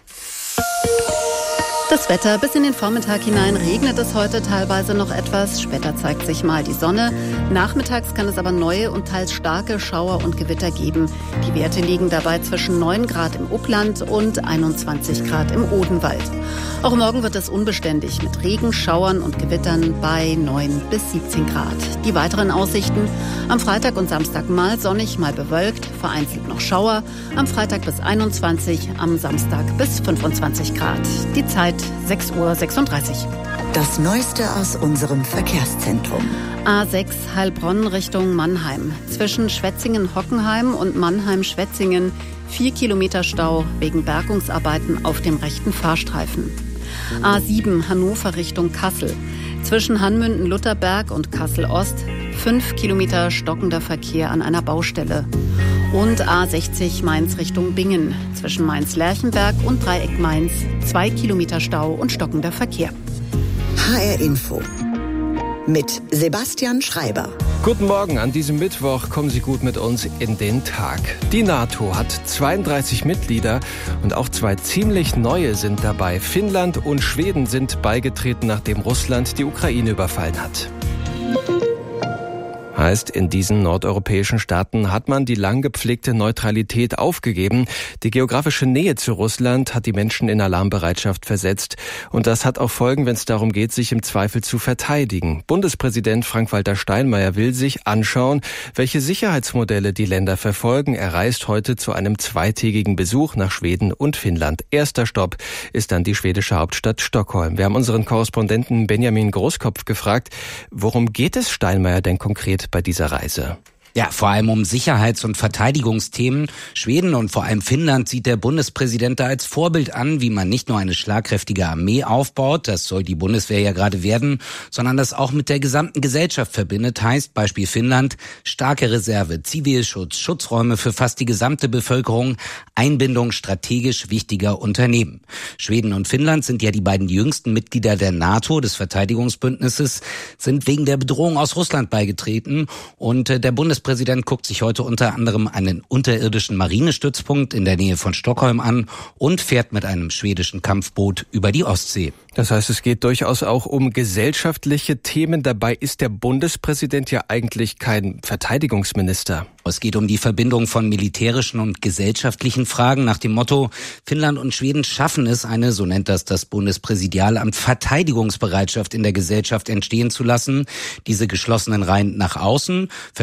Das Wetter. Bis in den Vormittag hinein regnet es heute teilweise noch etwas. Später zeigt sich mal die Sonne. Nachmittags kann es aber neue und teils starke Schauer und Gewitter geben. Die Werte liegen dabei zwischen 9 Grad im Upland und 21 Grad im Odenwald. Auch morgen wird es unbeständig mit Regen, Schauern und Gewittern bei 9 bis 17 Grad. Die weiteren Aussichten: am Freitag und Samstag mal sonnig, mal bewölkt, vereinzelt noch Schauer. Am Freitag bis 21, am Samstag bis 25 Grad. Die Zeit 6:36 Uhr. Das Neueste aus unserem Verkehrszentrum. A6 Heilbronn Richtung Mannheim. Zwischen Schwetzingen-Hockenheim und Mannheim-Schwetzingen 4 Kilometer Stau wegen Bergungsarbeiten auf dem rechten Fahrstreifen. A7 Hannover Richtung Kassel. Zwischen Hanmünden-Lutherberg und Kassel-Ost 5 Kilometer stockender Verkehr an einer Baustelle. Und A60 Mainz Richtung Bingen. Zwischen Mainz-Lerchenberg und Dreieck Mainz 2 Kilometer Stau und stockender Verkehr. HR Info mit Sebastian Schreiber. Guten Morgen an diesem Mittwoch. Kommen Sie gut mit uns in den Tag. Die NATO hat 32 Mitglieder und auch 2 ziemlich neue sind dabei. Finnland und Schweden sind beigetreten, nachdem Russland die Ukraine überfallen hat. Heißt, in diesen nordeuropäischen Staaten hat man die lang gepflegte Neutralität aufgegeben. Die geografische Nähe zu Russland hat die Menschen in Alarmbereitschaft versetzt. Und das hat auch Folgen, wenn es darum geht, sich im Zweifel zu verteidigen. Bundespräsident Frank-Walter Steinmeier will sich anschauen, welche Sicherheitsmodelle die Länder verfolgen. Er reist heute zu einem 2-tägigen Besuch nach Schweden und Finnland. Erster Stopp ist dann die schwedische Hauptstadt Stockholm. Wir haben unseren Korrespondenten Benjamin Großkopf gefragt, worum geht es Steinmeier denn konkret bei dieser Reise? Ja, vor allem um Sicherheits- und Verteidigungsthemen. Schweden und vor allem Finnland sieht der Bundespräsident da als Vorbild an, wie man nicht nur eine schlagkräftige Armee aufbaut, das soll die Bundeswehr ja gerade werden, sondern das auch mit der gesamten Gesellschaft verbindet. Heißt, Beispiel Finnland, starke Reserve, Zivilschutz, Schutzräume für fast die gesamte Bevölkerung, Einbindung strategisch wichtiger Unternehmen. Schweden und Finnland sind ja die beiden jüngsten Mitglieder der NATO, des Verteidigungsbündnisses, sind wegen der Bedrohung aus Russland beigetreten und der Bundespräsident guckt sich heute unter anderem einen unterirdischen Marinestützpunkt in der Nähe von Stockholm an und fährt mit einem schwedischen Kampfboot über die Ostsee. Das heißt, es geht durchaus auch um gesellschaftliche Themen. Dabei ist der Bundespräsident ja eigentlich kein Verteidigungsminister. Es geht um die Verbindung von militärischen und gesellschaftlichen Fragen nach dem Motto, Finnland und Schweden schaffen es, eine, so nennt das Bundespräsidialamt, Verteidigungsbereitschaft in der Gesellschaft entstehen zu lassen. Diese geschlossenen Reihen nach außen verstärken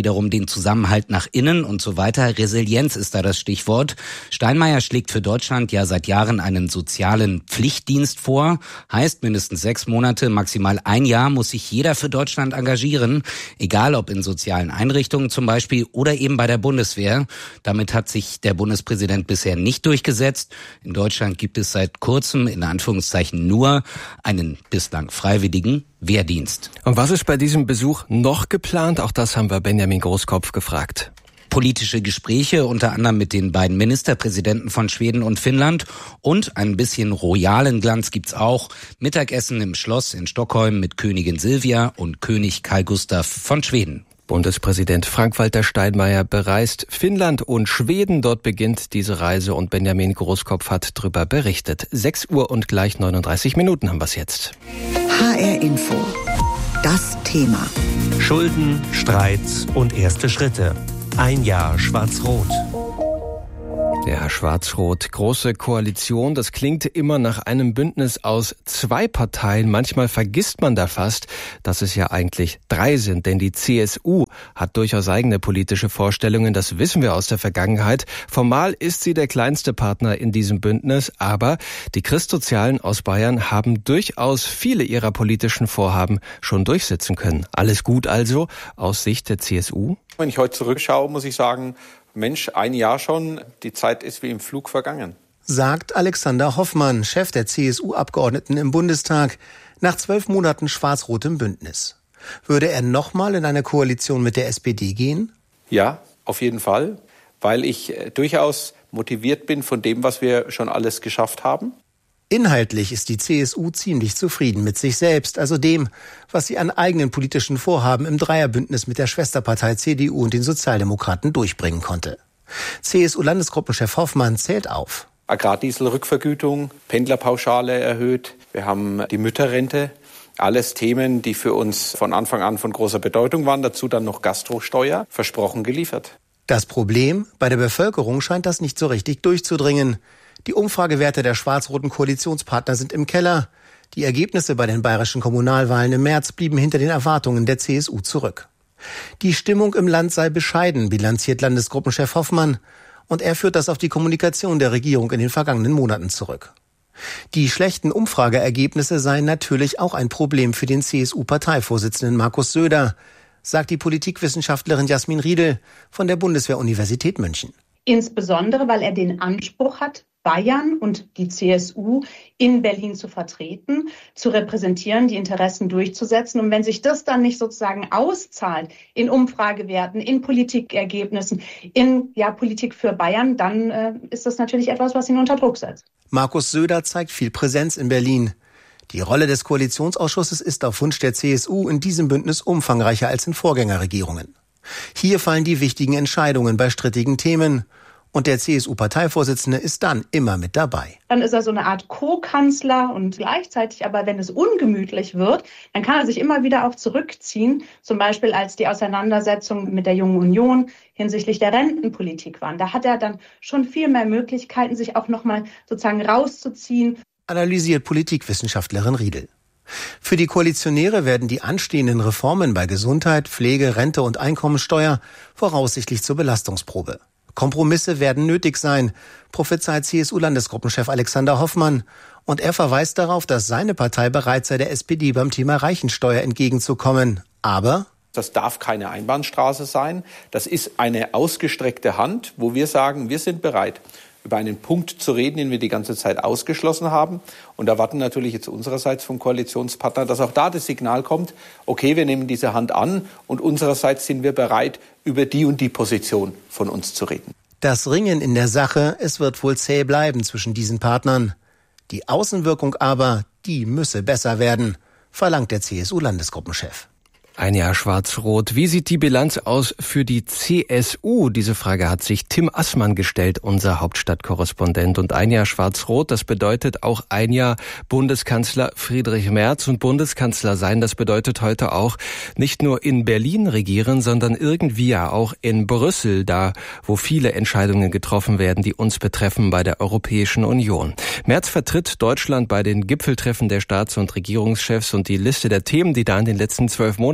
wiederum den Zusammenhalt nach innen und so weiter. Resilienz ist da das Stichwort. Steinmeier schlägt für Deutschland ja seit Jahren einen sozialen Pflichtdienst vor. Heißt, mindestens 6 Monate, maximal 1 Jahr muss sich jeder für Deutschland engagieren. Egal ob in sozialen Einrichtungen zum Beispiel oder eben bei der Bundeswehr. Damit hat sich der Bundespräsident bisher nicht durchgesetzt. In Deutschland gibt es seit kurzem, in Anführungszeichen nur, einen bislang freiwilligen Wehrdienst. Und was ist bei diesem Besuch noch geplant? Auch das haben wir Benjamin Großkopf gefragt. Politische Gespräche, unter anderem mit den beiden Ministerpräsidenten von Schweden und Finnland. Und ein bisschen royalen Glanz gibt's auch. Mittagessen im Schloss in Stockholm mit Königin Silvia und König Carl Gustaf von Schweden. Bundespräsident Frank-Walter Steinmeier bereist Finnland und Schweden. Dort beginnt diese Reise und Benjamin Großkopf hat darüber berichtet. 6 Uhr und gleich 39 Minuten haben wir es jetzt. HR Info. Das Thema. Schulden, Streit und erste Schritte. 1 Jahr Schwarz-Rot. Ja, Schwarz-Rot, große Koalition, das klingt immer nach einem Bündnis aus 2 Parteien. Manchmal vergisst man da fast, dass es ja eigentlich 3 sind, denn die CSU hat durchaus eigene politische Vorstellungen, das wissen wir aus der Vergangenheit. Formal ist sie der kleinste Partner in diesem Bündnis, aber die Christsozialen aus Bayern haben durchaus viele ihrer politischen Vorhaben schon durchsetzen können. Alles gut also aus Sicht der CSU? Wenn ich heute zurückschaue, muss ich sagen, Mensch, 1 Jahr schon, die Zeit ist wie im Flug vergangen. Sagt Alexander Hoffmann, Chef der CSU-Abgeordneten im Bundestag, nach 12 Monaten schwarz-rotem Bündnis. Würde er nochmal in eine Koalition mit der SPD gehen? Ja, auf jeden Fall, weil ich durchaus motiviert bin von dem, was wir schon alles geschafft haben. Inhaltlich ist die CSU ziemlich zufrieden mit sich selbst, also dem, was sie an eigenen politischen Vorhaben im Dreierbündnis mit der Schwesterpartei CDU und den Sozialdemokraten durchbringen konnte. CSU-Landesgruppenchef Hoffmann zählt auf. Agrardieselrückvergütung, Pendlerpauschale erhöht, wir haben die Mütterrente. Alles Themen, die für uns von Anfang an von großer Bedeutung waren. Dazu dann noch Gastrosteuer, versprochen geliefert. Das Problem, bei der Bevölkerung scheint das nicht so richtig durchzudringen. Die Umfragewerte der schwarz-roten Koalitionspartner sind im Keller. Die Ergebnisse bei den bayerischen Kommunalwahlen im März blieben hinter den Erwartungen der CSU zurück. Die Stimmung im Land sei bescheiden, bilanziert Landesgruppenchef Hoffmann. Und er führt das auf die Kommunikation der Regierung in den vergangenen Monaten zurück. Die schlechten Umfrageergebnisse seien natürlich auch ein Problem für den CSU-Parteivorsitzenden Markus Söder, sagt die Politikwissenschaftlerin Jasmin Riedel von der Bundeswehr-Universität München. Insbesondere, weil er den Anspruch hat, Bayern und die CSU in Berlin zu vertreten, zu repräsentieren, die Interessen durchzusetzen. Und wenn sich das dann nicht sozusagen auszahlt in Umfragewerten, in Politikergebnissen, in Politik für Bayern, dann ist das natürlich etwas, was ihn unter Druck setzt. Markus Söder zeigt viel Präsenz in Berlin. Die Rolle des Koalitionsausschusses ist auf Wunsch der CSU in diesem Bündnis umfangreicher als in Vorgängerregierungen. Hier fallen die wichtigen Entscheidungen bei strittigen Themen. Und der CSU-Parteivorsitzende ist dann immer mit dabei. Dann ist er so eine Art Co-Kanzler und gleichzeitig aber, wenn es ungemütlich wird, dann kann er sich immer wieder auch zurückziehen. Zum Beispiel als die Auseinandersetzung mit der Jungen Union hinsichtlich der Rentenpolitik waren. Da hat er dann schon viel mehr Möglichkeiten, sich auch nochmal sozusagen rauszuziehen. Analysiert Politikwissenschaftlerin Riedel. Für die Koalitionäre werden die anstehenden Reformen bei Gesundheit, Pflege, Rente und Einkommensteuer voraussichtlich zur Belastungsprobe. Kompromisse werden nötig sein, prophezeit CSU-Landesgruppenchef Alexander Hoffmann. Und er verweist darauf, dass seine Partei bereit sei, der SPD beim Thema Reichensteuer entgegenzukommen. Aber das darf keine Einbahnstraße sein. Das ist eine ausgestreckte Hand, wo wir sagen, wir sind bereit, über einen Punkt zu reden, den wir die ganze Zeit ausgeschlossen haben. Und erwarten natürlich jetzt unsererseits vom Koalitionspartner, dass auch da das Signal kommt, okay, wir nehmen diese Hand an und unsererseits sind wir bereit, über die und die Position von uns zu reden. Das Ringen in der Sache, es wird wohl zäh bleiben zwischen diesen Partnern. Die Außenwirkung aber, die müsse besser werden, verlangt der CSU-Landesgruppenchef. 1 Jahr schwarz-rot. Wie sieht die Bilanz aus für die CSU? Diese Frage hat sich Tim Assmann gestellt, unser Hauptstadtkorrespondent. Und 1 Jahr schwarz-rot, das bedeutet auch 1 Jahr Bundeskanzler Friedrich Merz. Und Bundeskanzler sein, das bedeutet heute auch nicht nur in Berlin regieren, sondern irgendwie ja auch in Brüssel, da wo viele Entscheidungen getroffen werden, die uns betreffen bei der Europäischen Union. Merz vertritt Deutschland bei den Gipfeltreffen der Staats- und Regierungschefs und die Liste der Themen, die da in den letzten 12 Monaten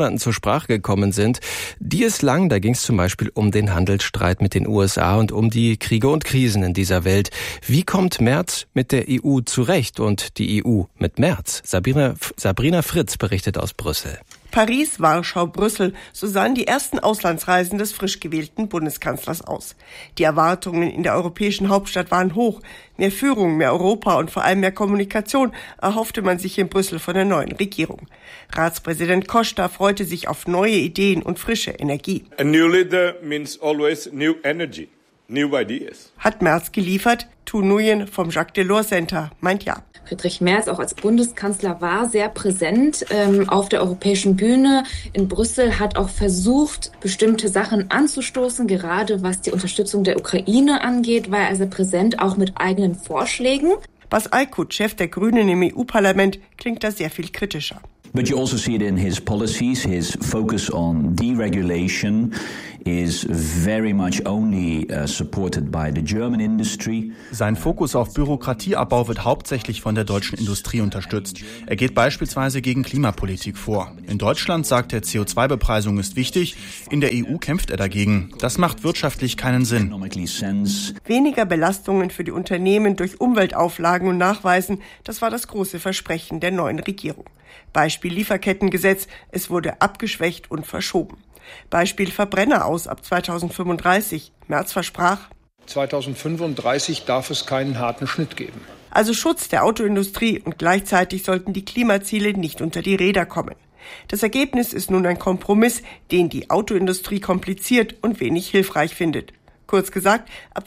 Monaten zur Sprache gekommen sind, die ist lang. Da ging es zum Beispiel um den Handelsstreit mit den USA und um die Kriege und Krisen in dieser Welt. Wie kommt Merz mit der EU zurecht und die EU mit Merz? Sabrina Fritz berichtet aus Brüssel. Paris, Warschau, Brüssel, so sahen die ersten Auslandsreisen des frisch gewählten Bundeskanzlers aus. Die Erwartungen in der europäischen Hauptstadt waren hoch. Mehr Führung, mehr Europa und vor allem mehr Kommunikation erhoffte man sich in Brüssel von der neuen Regierung. Ratspräsident Costa freute sich auf neue Ideen und frische Energie. A new leader means always new energy, new ideas. Hat Merz geliefert? Tu Nguyen vom Jacques Delors Center meint ja. Friedrich Merz auch als Bundeskanzler war sehr präsent auf der europäischen Bühne in Brüssel, hat auch versucht, bestimmte Sachen anzustoßen, gerade was die Unterstützung der Ukraine angeht, war er sehr präsent, auch mit eigenen Vorschlägen. Bas Eickhout, Chef der Grünen im EU-Parlament, klingt da sehr viel kritischer. But you also see it in his policies. His focus on deregulation is very much only supported by the German industry. Sein Fokus auf Bürokratieabbau wird hauptsächlich von der deutschen Industrie unterstützt. Er geht beispielsweise gegen Klimapolitik vor. In Deutschland sagt er, CO2-Bepreisung ist wichtig. In der EU kämpft er dagegen. Das macht wirtschaftlich keinen Sinn. Weniger Belastungen für die Unternehmen durch Umweltauflagen und Nachweisen, das war das große Versprechen der neuen Regierung. Beispiel Lieferkettengesetz, es wurde abgeschwächt und verschoben. Beispiel Verbrenner aus ab 2035. Merz versprach: 2035 darf es keinen harten Schnitt geben. Also Schutz der Autoindustrie und gleichzeitig sollten die Klimaziele nicht unter die Räder kommen. Das Ergebnis ist nun ein Kompromiss, den die Autoindustrie kompliziert und wenig hilfreich findet. Kurz gesagt, ab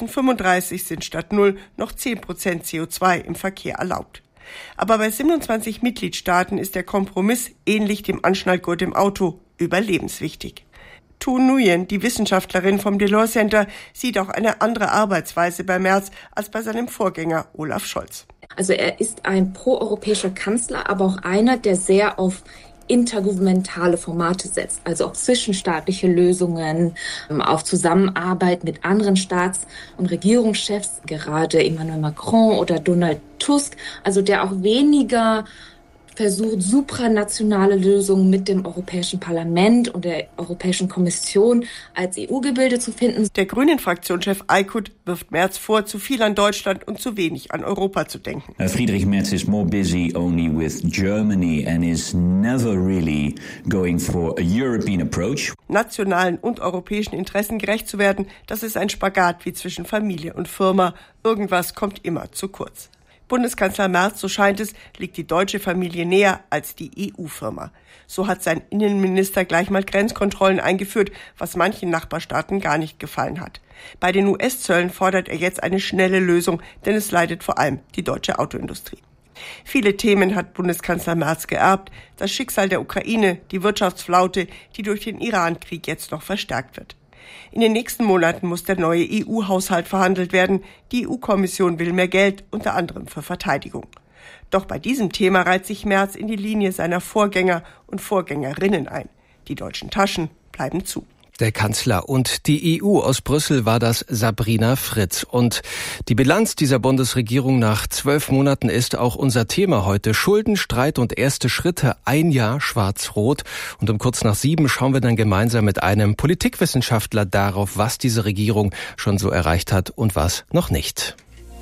2035 sind statt 0 noch 10% CO2 im Verkehr erlaubt. Aber bei 27 Mitgliedstaaten ist der Kompromiss, ähnlich dem Anschnallgurt im Auto, überlebenswichtig. Tu Nguyen, die Wissenschaftlerin vom Delors Center, sieht auch eine andere Arbeitsweise bei Merz als bei seinem Vorgänger Olaf Scholz. Also er ist ein proeuropäischer Kanzler, aber auch einer, der sehr auf intergouvernementale Formate setzt, also auf zwischenstaatliche Lösungen, auf Zusammenarbeit mit anderen Staats- und Regierungschefs, gerade Emmanuel Macron oder Donald Tusk, also der auch weniger versucht, supranationale Lösungen mit dem Europäischen Parlament und der Europäischen Kommission als EU-Gebilde zu finden. Der Grünen-Fraktionschef Eickhout wirft Merz vor, zu viel an Deutschland und zu wenig an Europa zu denken. Friedrich Merz is more busy only with Germany and is never really going for a European approach. Nationalen und europäischen Interessen gerecht zu werden, das ist ein Spagat wie zwischen Familie und Firma. Irgendwas kommt immer zu kurz. Bundeskanzler Merz, so scheint es, liegt die deutsche Familie näher als die EU-Firma. So hat sein Innenminister gleich mal Grenzkontrollen eingeführt, was manchen Nachbarstaaten gar nicht gefallen hat. Bei den US-Zöllen fordert er jetzt eine schnelle Lösung, denn es leidet vor allem die deutsche Autoindustrie. Viele Themen hat Bundeskanzler Merz geerbt. Das Schicksal der Ukraine, die Wirtschaftsflaute, die durch den Iran-Krieg jetzt noch verstärkt wird. In den nächsten Monaten muss der neue EU-Haushalt verhandelt werden. Die EU-Kommission will mehr Geld, unter anderem für Verteidigung. Doch bei diesem Thema reiht sich Merz in die Linie seiner Vorgänger und Vorgängerinnen ein. Die deutschen Taschen bleiben zu. Der Kanzler und die EU. Aus Brüssel war das Sabrina Fritz. Und die Bilanz dieser Bundesregierung nach 12 Monaten ist auch unser Thema heute. Schuldenstreit und erste Schritte. Ein Jahr schwarz-rot. Und um kurz nach 7 schauen wir dann gemeinsam mit einem Politikwissenschaftler darauf, was diese Regierung schon so erreicht hat und was noch nicht.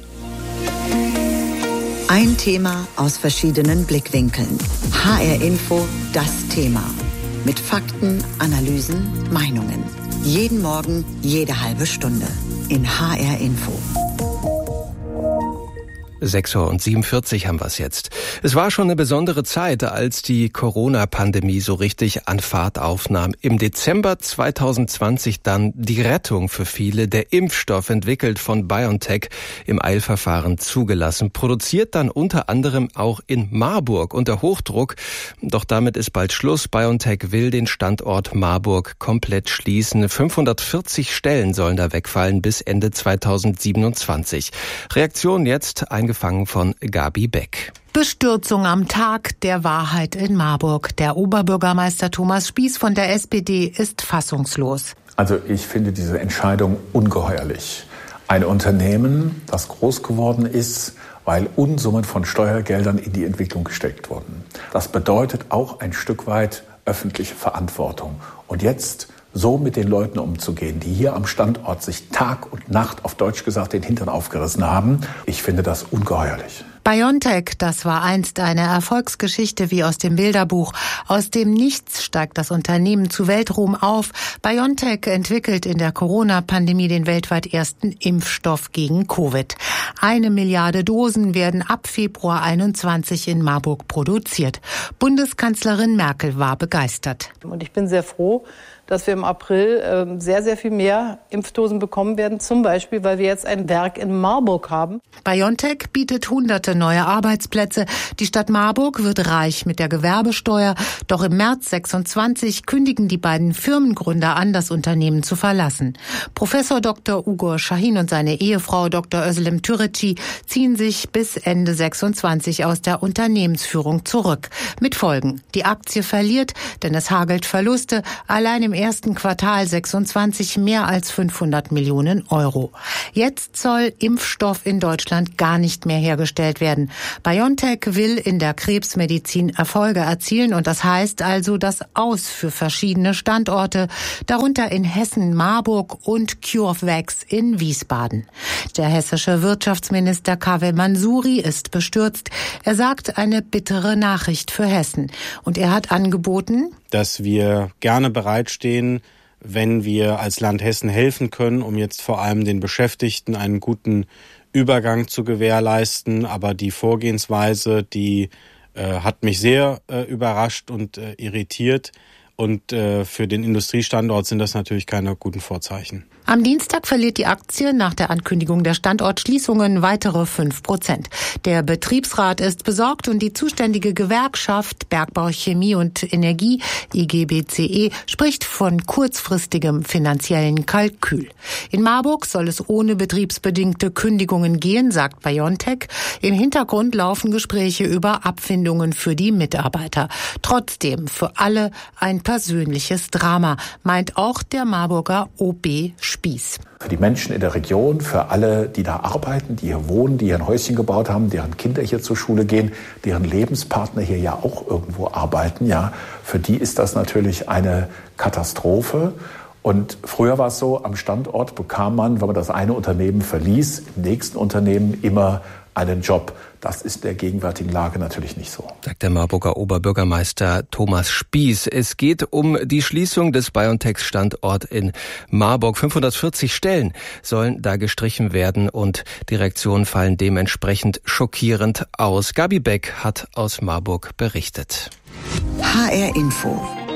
Ein Thema aus verschiedenen Blickwinkeln. HR Info, das Thema. Mit Fakten, Analysen, Meinungen. Jeden Morgen, jede halbe Stunde. In HR Info. 6:47 haben wir es jetzt. Es war schon eine besondere Zeit, als die Corona-Pandemie so richtig an Fahrt aufnahm. Im Dezember 2020 dann die Rettung für viele. Der Impfstoff, entwickelt von BioNTech, im Eilverfahren zugelassen. Produziert dann unter anderem auch in Marburg unter Hochdruck. Doch damit ist bald Schluss. BioNTech will den Standort Marburg komplett schließen. 540 Stellen sollen da wegfallen bis Ende 2027. Reaktion jetzt eingefangen von Gabi Beck. Bestürzung am Tag der Wahrheit in Marburg. Der Oberbürgermeister Thomas Spieß von der SPD ist fassungslos. Also ich finde diese Entscheidung ungeheuerlich. Ein Unternehmen, das groß geworden ist, weil Unsummen von Steuergeldern in die Entwicklung gesteckt wurden. Das bedeutet auch ein Stück weit öffentliche Verantwortung. Und jetzt so mit den Leuten umzugehen, die hier am Standort sich Tag und Nacht, auf Deutsch gesagt, den Hintern aufgerissen haben, ich finde das ungeheuerlich. BioNTech, das war einst eine Erfolgsgeschichte wie aus dem Bilderbuch. Aus dem Nichts steigt das Unternehmen zu Weltruhm auf. BioNTech entwickelt in der Corona-Pandemie den weltweit ersten Impfstoff gegen Covid. 1 Milliarde Dosen werden ab Februar 2021 in Marburg produziert. Bundeskanzlerin Merkel war begeistert. Und ich bin sehr froh, dass wir im April sehr, sehr viel mehr Impfdosen bekommen werden. Zum Beispiel, weil wir jetzt ein Werk in Marburg haben. BioNTech bietet hunderte neue Arbeitsplätze. Die Stadt Marburg wird reich mit der Gewerbesteuer. Doch im März 2026 kündigen die beiden Firmengründer an, das Unternehmen zu verlassen. Professor Dr. Ugur Şahin und seine Ehefrau Dr. Özlem Türeci ziehen sich bis Ende 2026 aus der Unternehmensführung zurück. Mit Folgen. Die Aktie verliert, denn es hagelt Verluste. Allein im ersten Quartal 26 mehr als 500 Millionen Euro. Jetzt soll Impfstoff in Deutschland gar nicht mehr hergestellt werden. BioNTech will in der Krebsmedizin Erfolge erzielen und das heißt also das Aus für verschiedene Standorte, darunter in Hessen, Marburg und CureVac in Wiesbaden. Der hessische Wirtschaftsminister Kaveh Mansuri ist bestürzt. Er sagt, eine bittere Nachricht für Hessen. Und er hat angeboten, dass wir gerne bereitstehen, wenn wir als Land Hessen helfen können, um jetzt vor allem den Beschäftigten einen guten Übergang zu gewährleisten. Aber die Vorgehensweise, die hat mich sehr überrascht und irritiert. Und für den Industriestandort sind das natürlich keine guten Vorzeichen. Am Dienstag verliert die Aktie nach der Ankündigung der Standortschließungen weitere 5%. Der Betriebsrat ist besorgt und die zuständige Gewerkschaft Bergbau, Chemie und Energie, IGBCE, spricht von kurzfristigem finanziellen Kalkül. In Marburg soll es ohne betriebsbedingte Kündigungen gehen, sagt BioNTech. Im Hintergrund laufen Gespräche über Abfindungen für die Mitarbeiter. Trotzdem für alle ein persönliches Drama, meint auch der Marburger OB Spieß. Für die Menschen in der Region, für alle, die da arbeiten, die hier wohnen, die hier ein Häuschen gebaut haben, deren Kinder hier zur Schule gehen, deren Lebenspartner hier ja auch irgendwo arbeiten, ja, für die ist das natürlich eine Katastrophe. Und früher war es so, am Standort bekam man, wenn man das eine Unternehmen verließ, im nächsten Unternehmen immer einen Job. Das ist in der gegenwärtigen Lage natürlich nicht so. Sagt der Marburger Oberbürgermeister Thomas Spieß. Es geht um die Schließung des BioNTech-Standorts in Marburg. 540 Stellen sollen da gestrichen werden und die Reaktionen fallen dementsprechend schockierend aus. Gabi Beck hat aus Marburg berichtet. HR Info.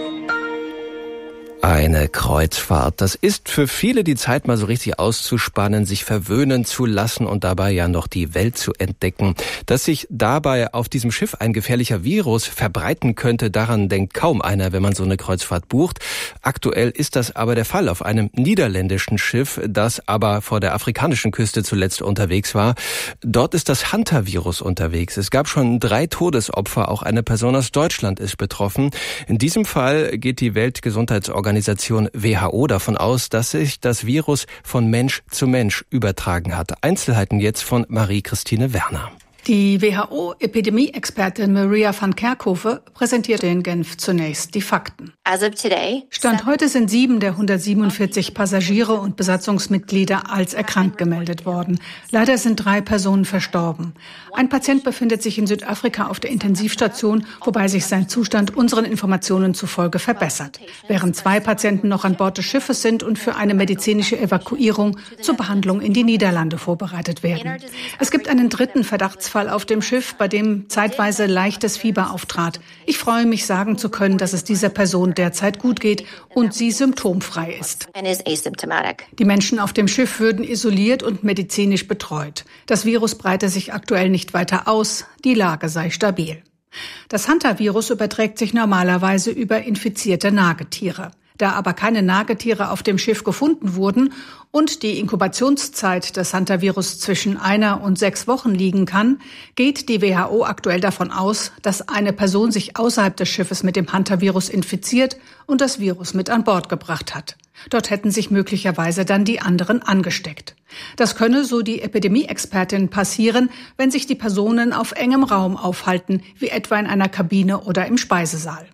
Eine Kreuzfahrt. Das ist für viele die Zeit, mal so richtig auszuspannen, sich verwöhnen zu lassen und dabei ja noch die Welt zu entdecken. Dass sich dabei auf diesem Schiff ein gefährlicher Virus verbreiten könnte, daran denkt kaum einer, wenn man so eine Kreuzfahrt bucht. Aktuell ist das aber der Fall auf einem niederländischen Schiff, das aber vor der afrikanischen Küste zuletzt unterwegs war. Dort ist das Hantavirus unterwegs. Es gab schon 3 Todesopfer, auch eine Person aus Deutschland ist betroffen. In diesem Fall geht die Weltgesundheitsorganisation WHO davon aus, dass sich das Virus von Mensch zu Mensch übertragen hat. Einzelheiten jetzt von Marie-Christine Werner. Die WHO-Epidemie-Expertin Maria van Kerkhove präsentierte in Genf zunächst die Fakten. Stand heute sind 7 der 147 Passagiere und Besatzungsmitglieder als erkrankt gemeldet worden. Leider sind 3 Personen verstorben. Ein Patient befindet sich in Südafrika auf der Intensivstation, wobei sich sein Zustand unseren Informationen zufolge verbessert, während 2 Patienten noch an Bord des Schiffes sind und für eine medizinische Evakuierung zur Behandlung in die Niederlande vorbereitet werden. Es gibt einen 3. Verdachtsfall auf dem Schiff, bei dem zeitweise leichtes Fieber auftrat. Ich freue mich, sagen zu können, dass es dieser Person derzeit gut geht und sie symptomfrei ist. Die Menschen auf dem Schiff würden isoliert und medizinisch betreut. Das Virus breite sich aktuell nicht weiter aus, die Lage sei stabil. Das Hantavirus überträgt sich normalerweise über infizierte Nagetiere. Da aber keine Nagetiere auf dem Schiff gefunden wurden und die Inkubationszeit des Hantavirus zwischen 1 und 6 Wochen liegen kann, geht die WHO aktuell davon aus, dass eine Person sich außerhalb des Schiffes mit dem Hantavirus infiziert und das Virus mit an Bord gebracht hat. Dort hätten sich möglicherweise dann die anderen angesteckt. Das könne, so die Epidemie-Expertin, passieren, wenn sich die Personen auf engem Raum aufhalten, wie etwa in einer Kabine oder im Speisesaal.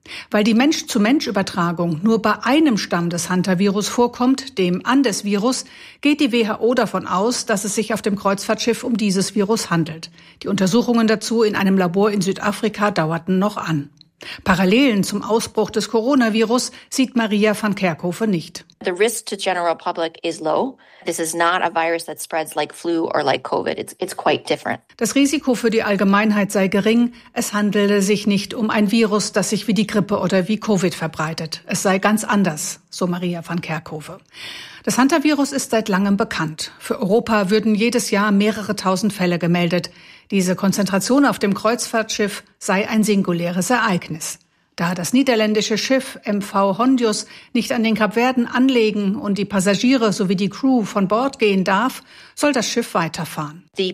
Weil die Mensch-zu-Mensch-Übertragung nur bei einem Stamm des Hantavirus vorkommt, dem Andes-Virus, geht die WHO davon aus, dass es sich auf dem Kreuzfahrtschiff um dieses Virus handelt. Die Untersuchungen dazu in einem Labor in Südafrika dauerten noch an. Parallelen zum Ausbruch des Coronavirus sieht Maria van Kerkhove nicht. The risk to general public is low. This is not a virus that spreads like flu or like COVID. It's quite different. Das Risiko für die Allgemeinheit sei gering. Es handele sich nicht um ein Virus, das sich wie die Grippe oder wie Covid verbreitet. Es sei ganz anders, so Maria van Kerkhove. Das Hantavirus ist seit langem bekannt. Für Europa würden jedes Jahr mehrere tausend Fälle gemeldet. Diese Konzentration auf dem Kreuzfahrtschiff sei ein singuläres Ereignis. Da das niederländische Schiff MV Hondius nicht an den Kapverden anlegen und die Passagiere sowie die Crew von Bord gehen darf, soll das Schiff weiterfahren. Der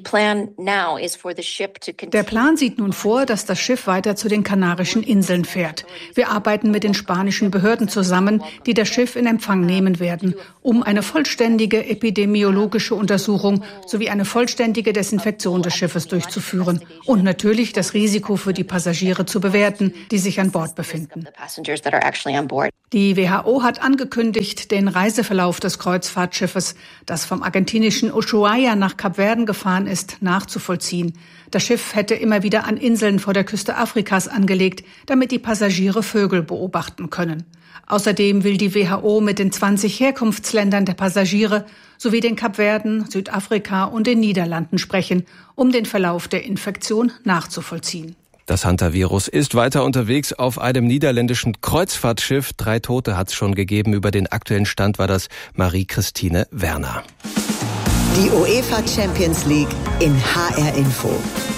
Plan sieht nun vor, dass das Schiff weiter zu den Kanarischen Inseln fährt. Wir arbeiten mit den spanischen Behörden zusammen, die das Schiff in Empfang nehmen werden, um eine vollständige epidemiologische Untersuchung sowie eine vollständige Desinfektion des Schiffes durchzuführen und natürlich das Risiko für die Passagiere zu bewerten, die sich an Bord befinden. Die WHO hat angekündigt, den Reiseverlauf des Kreuzfahrtschiffes, das vom argentinischen Ushuaia nach Kapverden gefahren ist, nachzuvollziehen. Das Schiff hätte immer wieder an Inseln vor der Küste Afrikas angelegt, damit die Passagiere Vögel beobachten können. Außerdem will die WHO mit den 20 Herkunftsländern der Passagiere sowie den Kapverden, Südafrika und den Niederlanden sprechen, um den Verlauf der Infektion nachzuvollziehen. Das Hantavirus ist weiter unterwegs auf einem niederländischen Kreuzfahrtschiff. 3 Tote hat es schon gegeben. Über den aktuellen Stand war das Marie-Christine Werner. Die UEFA Champions League in HR Info.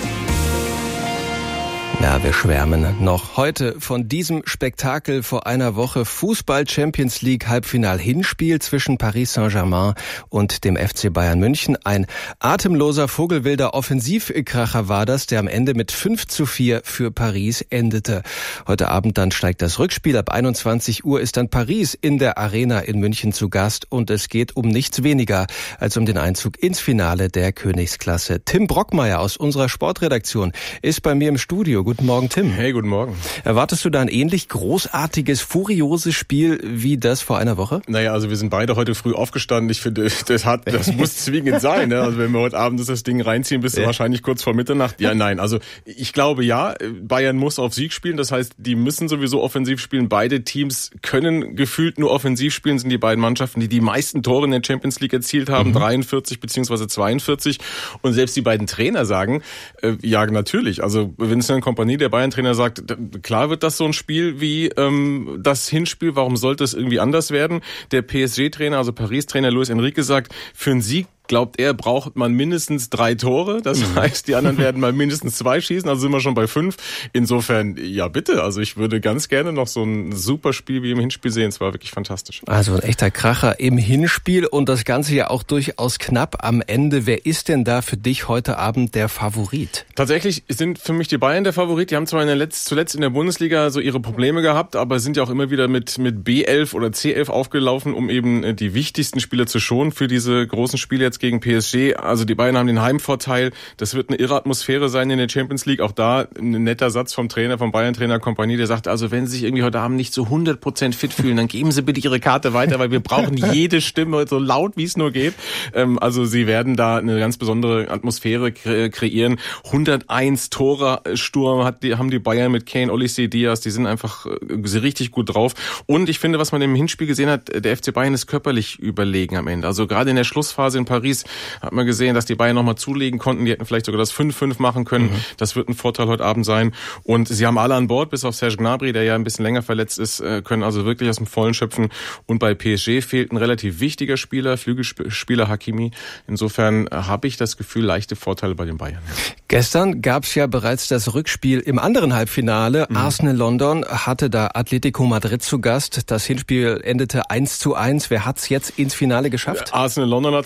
Ja, wir schwärmen noch heute von diesem Spektakel vor einer Woche. Fußball-Champions League Halbfinal-Hinspiel zwischen Paris Saint-Germain und dem FC Bayern München. Ein atemloser, vogelwilder Offensivkracher war das, der am Ende mit 5:4 für Paris endete. Heute Abend dann steigt das Rückspiel. Ab 21 Uhr ist dann Paris in der Arena in München zu Gast. Und es geht um nichts weniger als um den Einzug ins Finale der Königsklasse. Tim Brockmeier aus unserer Sportredaktion ist bei mir im Studio. Guten Morgen, Tim. Hey, guten Morgen. Erwartest du da ein ähnlich großartiges, furioses Spiel wie das vor einer Woche? Naja, also wir sind beide heute früh aufgestanden. Ich finde, das muss zwingend sein. Ne? Also wenn wir heute Abend das Ding reinziehen, bist du wahrscheinlich kurz vor Mitternacht. Ja, nein, also ich glaube ja, Bayern muss auf Sieg spielen. Das heißt, die müssen sowieso offensiv spielen. Beide Teams können gefühlt nur offensiv spielen, sind die beiden Mannschaften, die die meisten Tore in der Champions League erzielt haben, 43 bzw. 42. Und selbst die beiden Trainer sagen, ja natürlich, also Vincent Kompanie, der Bayern-Trainer, sagt, klar wird das so ein Spiel wie das Hinspiel, warum sollte es irgendwie anders werden? Der PSG-Trainer, also Paris-Trainer Luis Enrique sagt, für einen Sieg glaubt er, braucht man mindestens 3 Tore. Das heißt, die anderen werden mal mindestens 2 schießen, also sind wir schon bei 5. Insofern, ja bitte, also ich würde ganz gerne noch so ein super Spiel wie im Hinspiel sehen. Es war wirklich fantastisch. Also ein echter Kracher im Hinspiel und das Ganze ja auch durchaus knapp am Ende. Wer ist denn da für dich heute Abend der Favorit? Tatsächlich sind für mich die Bayern der Favorit. Die haben zwar zuletzt in der Bundesliga so ihre Probleme gehabt, aber sind ja auch immer wieder mit B11 oder C11 aufgelaufen, um eben die wichtigsten Spieler zu schonen für diese großen Spiele jetzt gegen PSG. Also die Bayern haben den Heimvorteil. Das wird eine irre Atmosphäre sein in der Champions League. Auch da ein netter Satz vom Bayern-Trainer Kompanie, der sagt, also wenn Sie sich irgendwie heute Abend nicht zu 100% fit fühlen, dann geben Sie bitte Ihre Karte weiter, weil wir brauchen jede Stimme so laut, wie es nur geht. Also Sie werden da eine ganz besondere Atmosphäre kreieren. 101 Tore-Sturm haben die Bayern mit Kane, Olise, Diaz. Die sind einfach richtig gut drauf. Und ich finde, was man im Hinspiel gesehen hat, der FC Bayern ist körperlich überlegen am Ende. Also gerade in der Schlussphase in Paris hat man gesehen, dass die Bayern nochmal zulegen konnten. Die hätten vielleicht sogar das 5-5 machen können. Das wird ein Vorteil heute Abend sein. Und sie haben alle an Bord, bis auf Serge Gnabry, der ja ein bisschen länger verletzt ist, können also wirklich aus dem Vollen schöpfen. Und bei PSG fehlt ein relativ wichtiger Spieler, Flügelspieler Hakimi. Insofern habe ich das Gefühl, leichte Vorteile bei den Bayern. Gestern gab es ja bereits das Rückspiel im anderen Halbfinale. Arsenal London hatte da Atletico Madrid zu Gast. Das Hinspiel endete 1:1. Wer hat's jetzt ins Finale geschafft? Arsenal London hat's geschafft.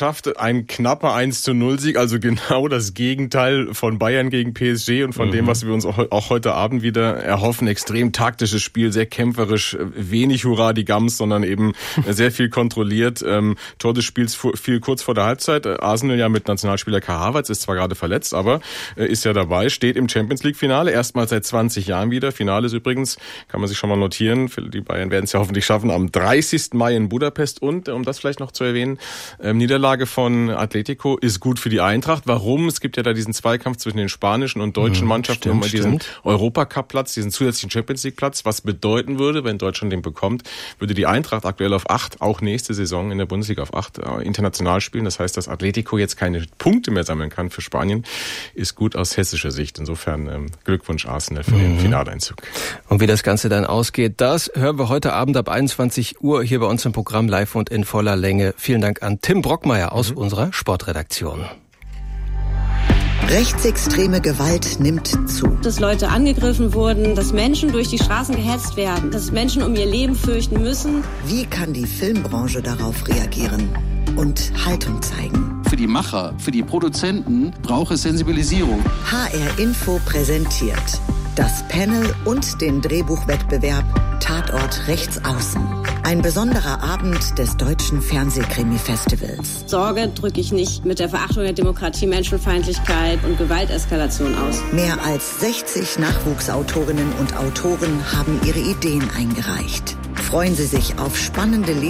geschafft. Ein knapper 1:0-Sieg, also genau das Gegenteil von Bayern gegen PSG und von dem, was wir uns auch heute Abend wieder erhoffen. Extrem taktisches Spiel, sehr kämpferisch, wenig Hurra die Gams, sondern eben sehr viel kontrolliert. Tor des Spiels fiel kurz vor der Halbzeit. Arsenal ja mit Nationalspieler Kai Havertz, ist zwar gerade verletzt, aber ist ja dabei, steht im Champions-League-Finale, erstmals seit 20 Jahren wieder. Finale ist übrigens, kann man sich schon mal notieren, die Bayern werden es ja hoffentlich schaffen, am 30. Mai in Budapest. Und, um das vielleicht noch zu erwähnen, Niederlage von Atletico ist gut für die Eintracht. Warum? Es gibt ja da diesen Zweikampf zwischen den spanischen und deutschen Mannschaften um diesen Europacup-Platz, diesen zusätzlichen Champions-League-Platz. Was bedeuten würde, wenn Deutschland den bekommt, würde die Eintracht aktuell auf 8, auch nächste Saison in der Bundesliga auf 8 international spielen. Das heißt, dass Atletico jetzt keine Punkte mehr sammeln kann für Spanien, ist gut aus hessischer Sicht. Insofern Glückwunsch Arsenal für den Finaleinzug. Und wie das Ganze dann ausgeht, das hören wir heute Abend ab 21 Uhr hier bei uns im Programm live und in voller Länge. Vielen Dank an Tim Brockmeier aus unserer Sportredaktion. Rechtsextreme Gewalt nimmt zu. Dass Leute angegriffen wurden, dass Menschen durch die Straßen gehetzt werden, dass Menschen um ihr Leben fürchten müssen. Wie kann die Filmbranche darauf reagieren und Haltung zeigen? Für die Macher, für die Produzenten braucht es Sensibilisierung. HR Info präsentiert das Panel und den Drehbuchwettbewerb Tatort Rechtsaußen. Ein besonderer Abend des Deutschen Fernsehkrimi-Festivals. Sorge drücke ich nicht mit der Verachtung der Demokratie, Menschenfeindlichkeit und Gewalteskalation aus. Mehr als 60 Nachwuchsautorinnen und Autoren haben ihre Ideen eingereicht. Freuen Sie sich auf spannende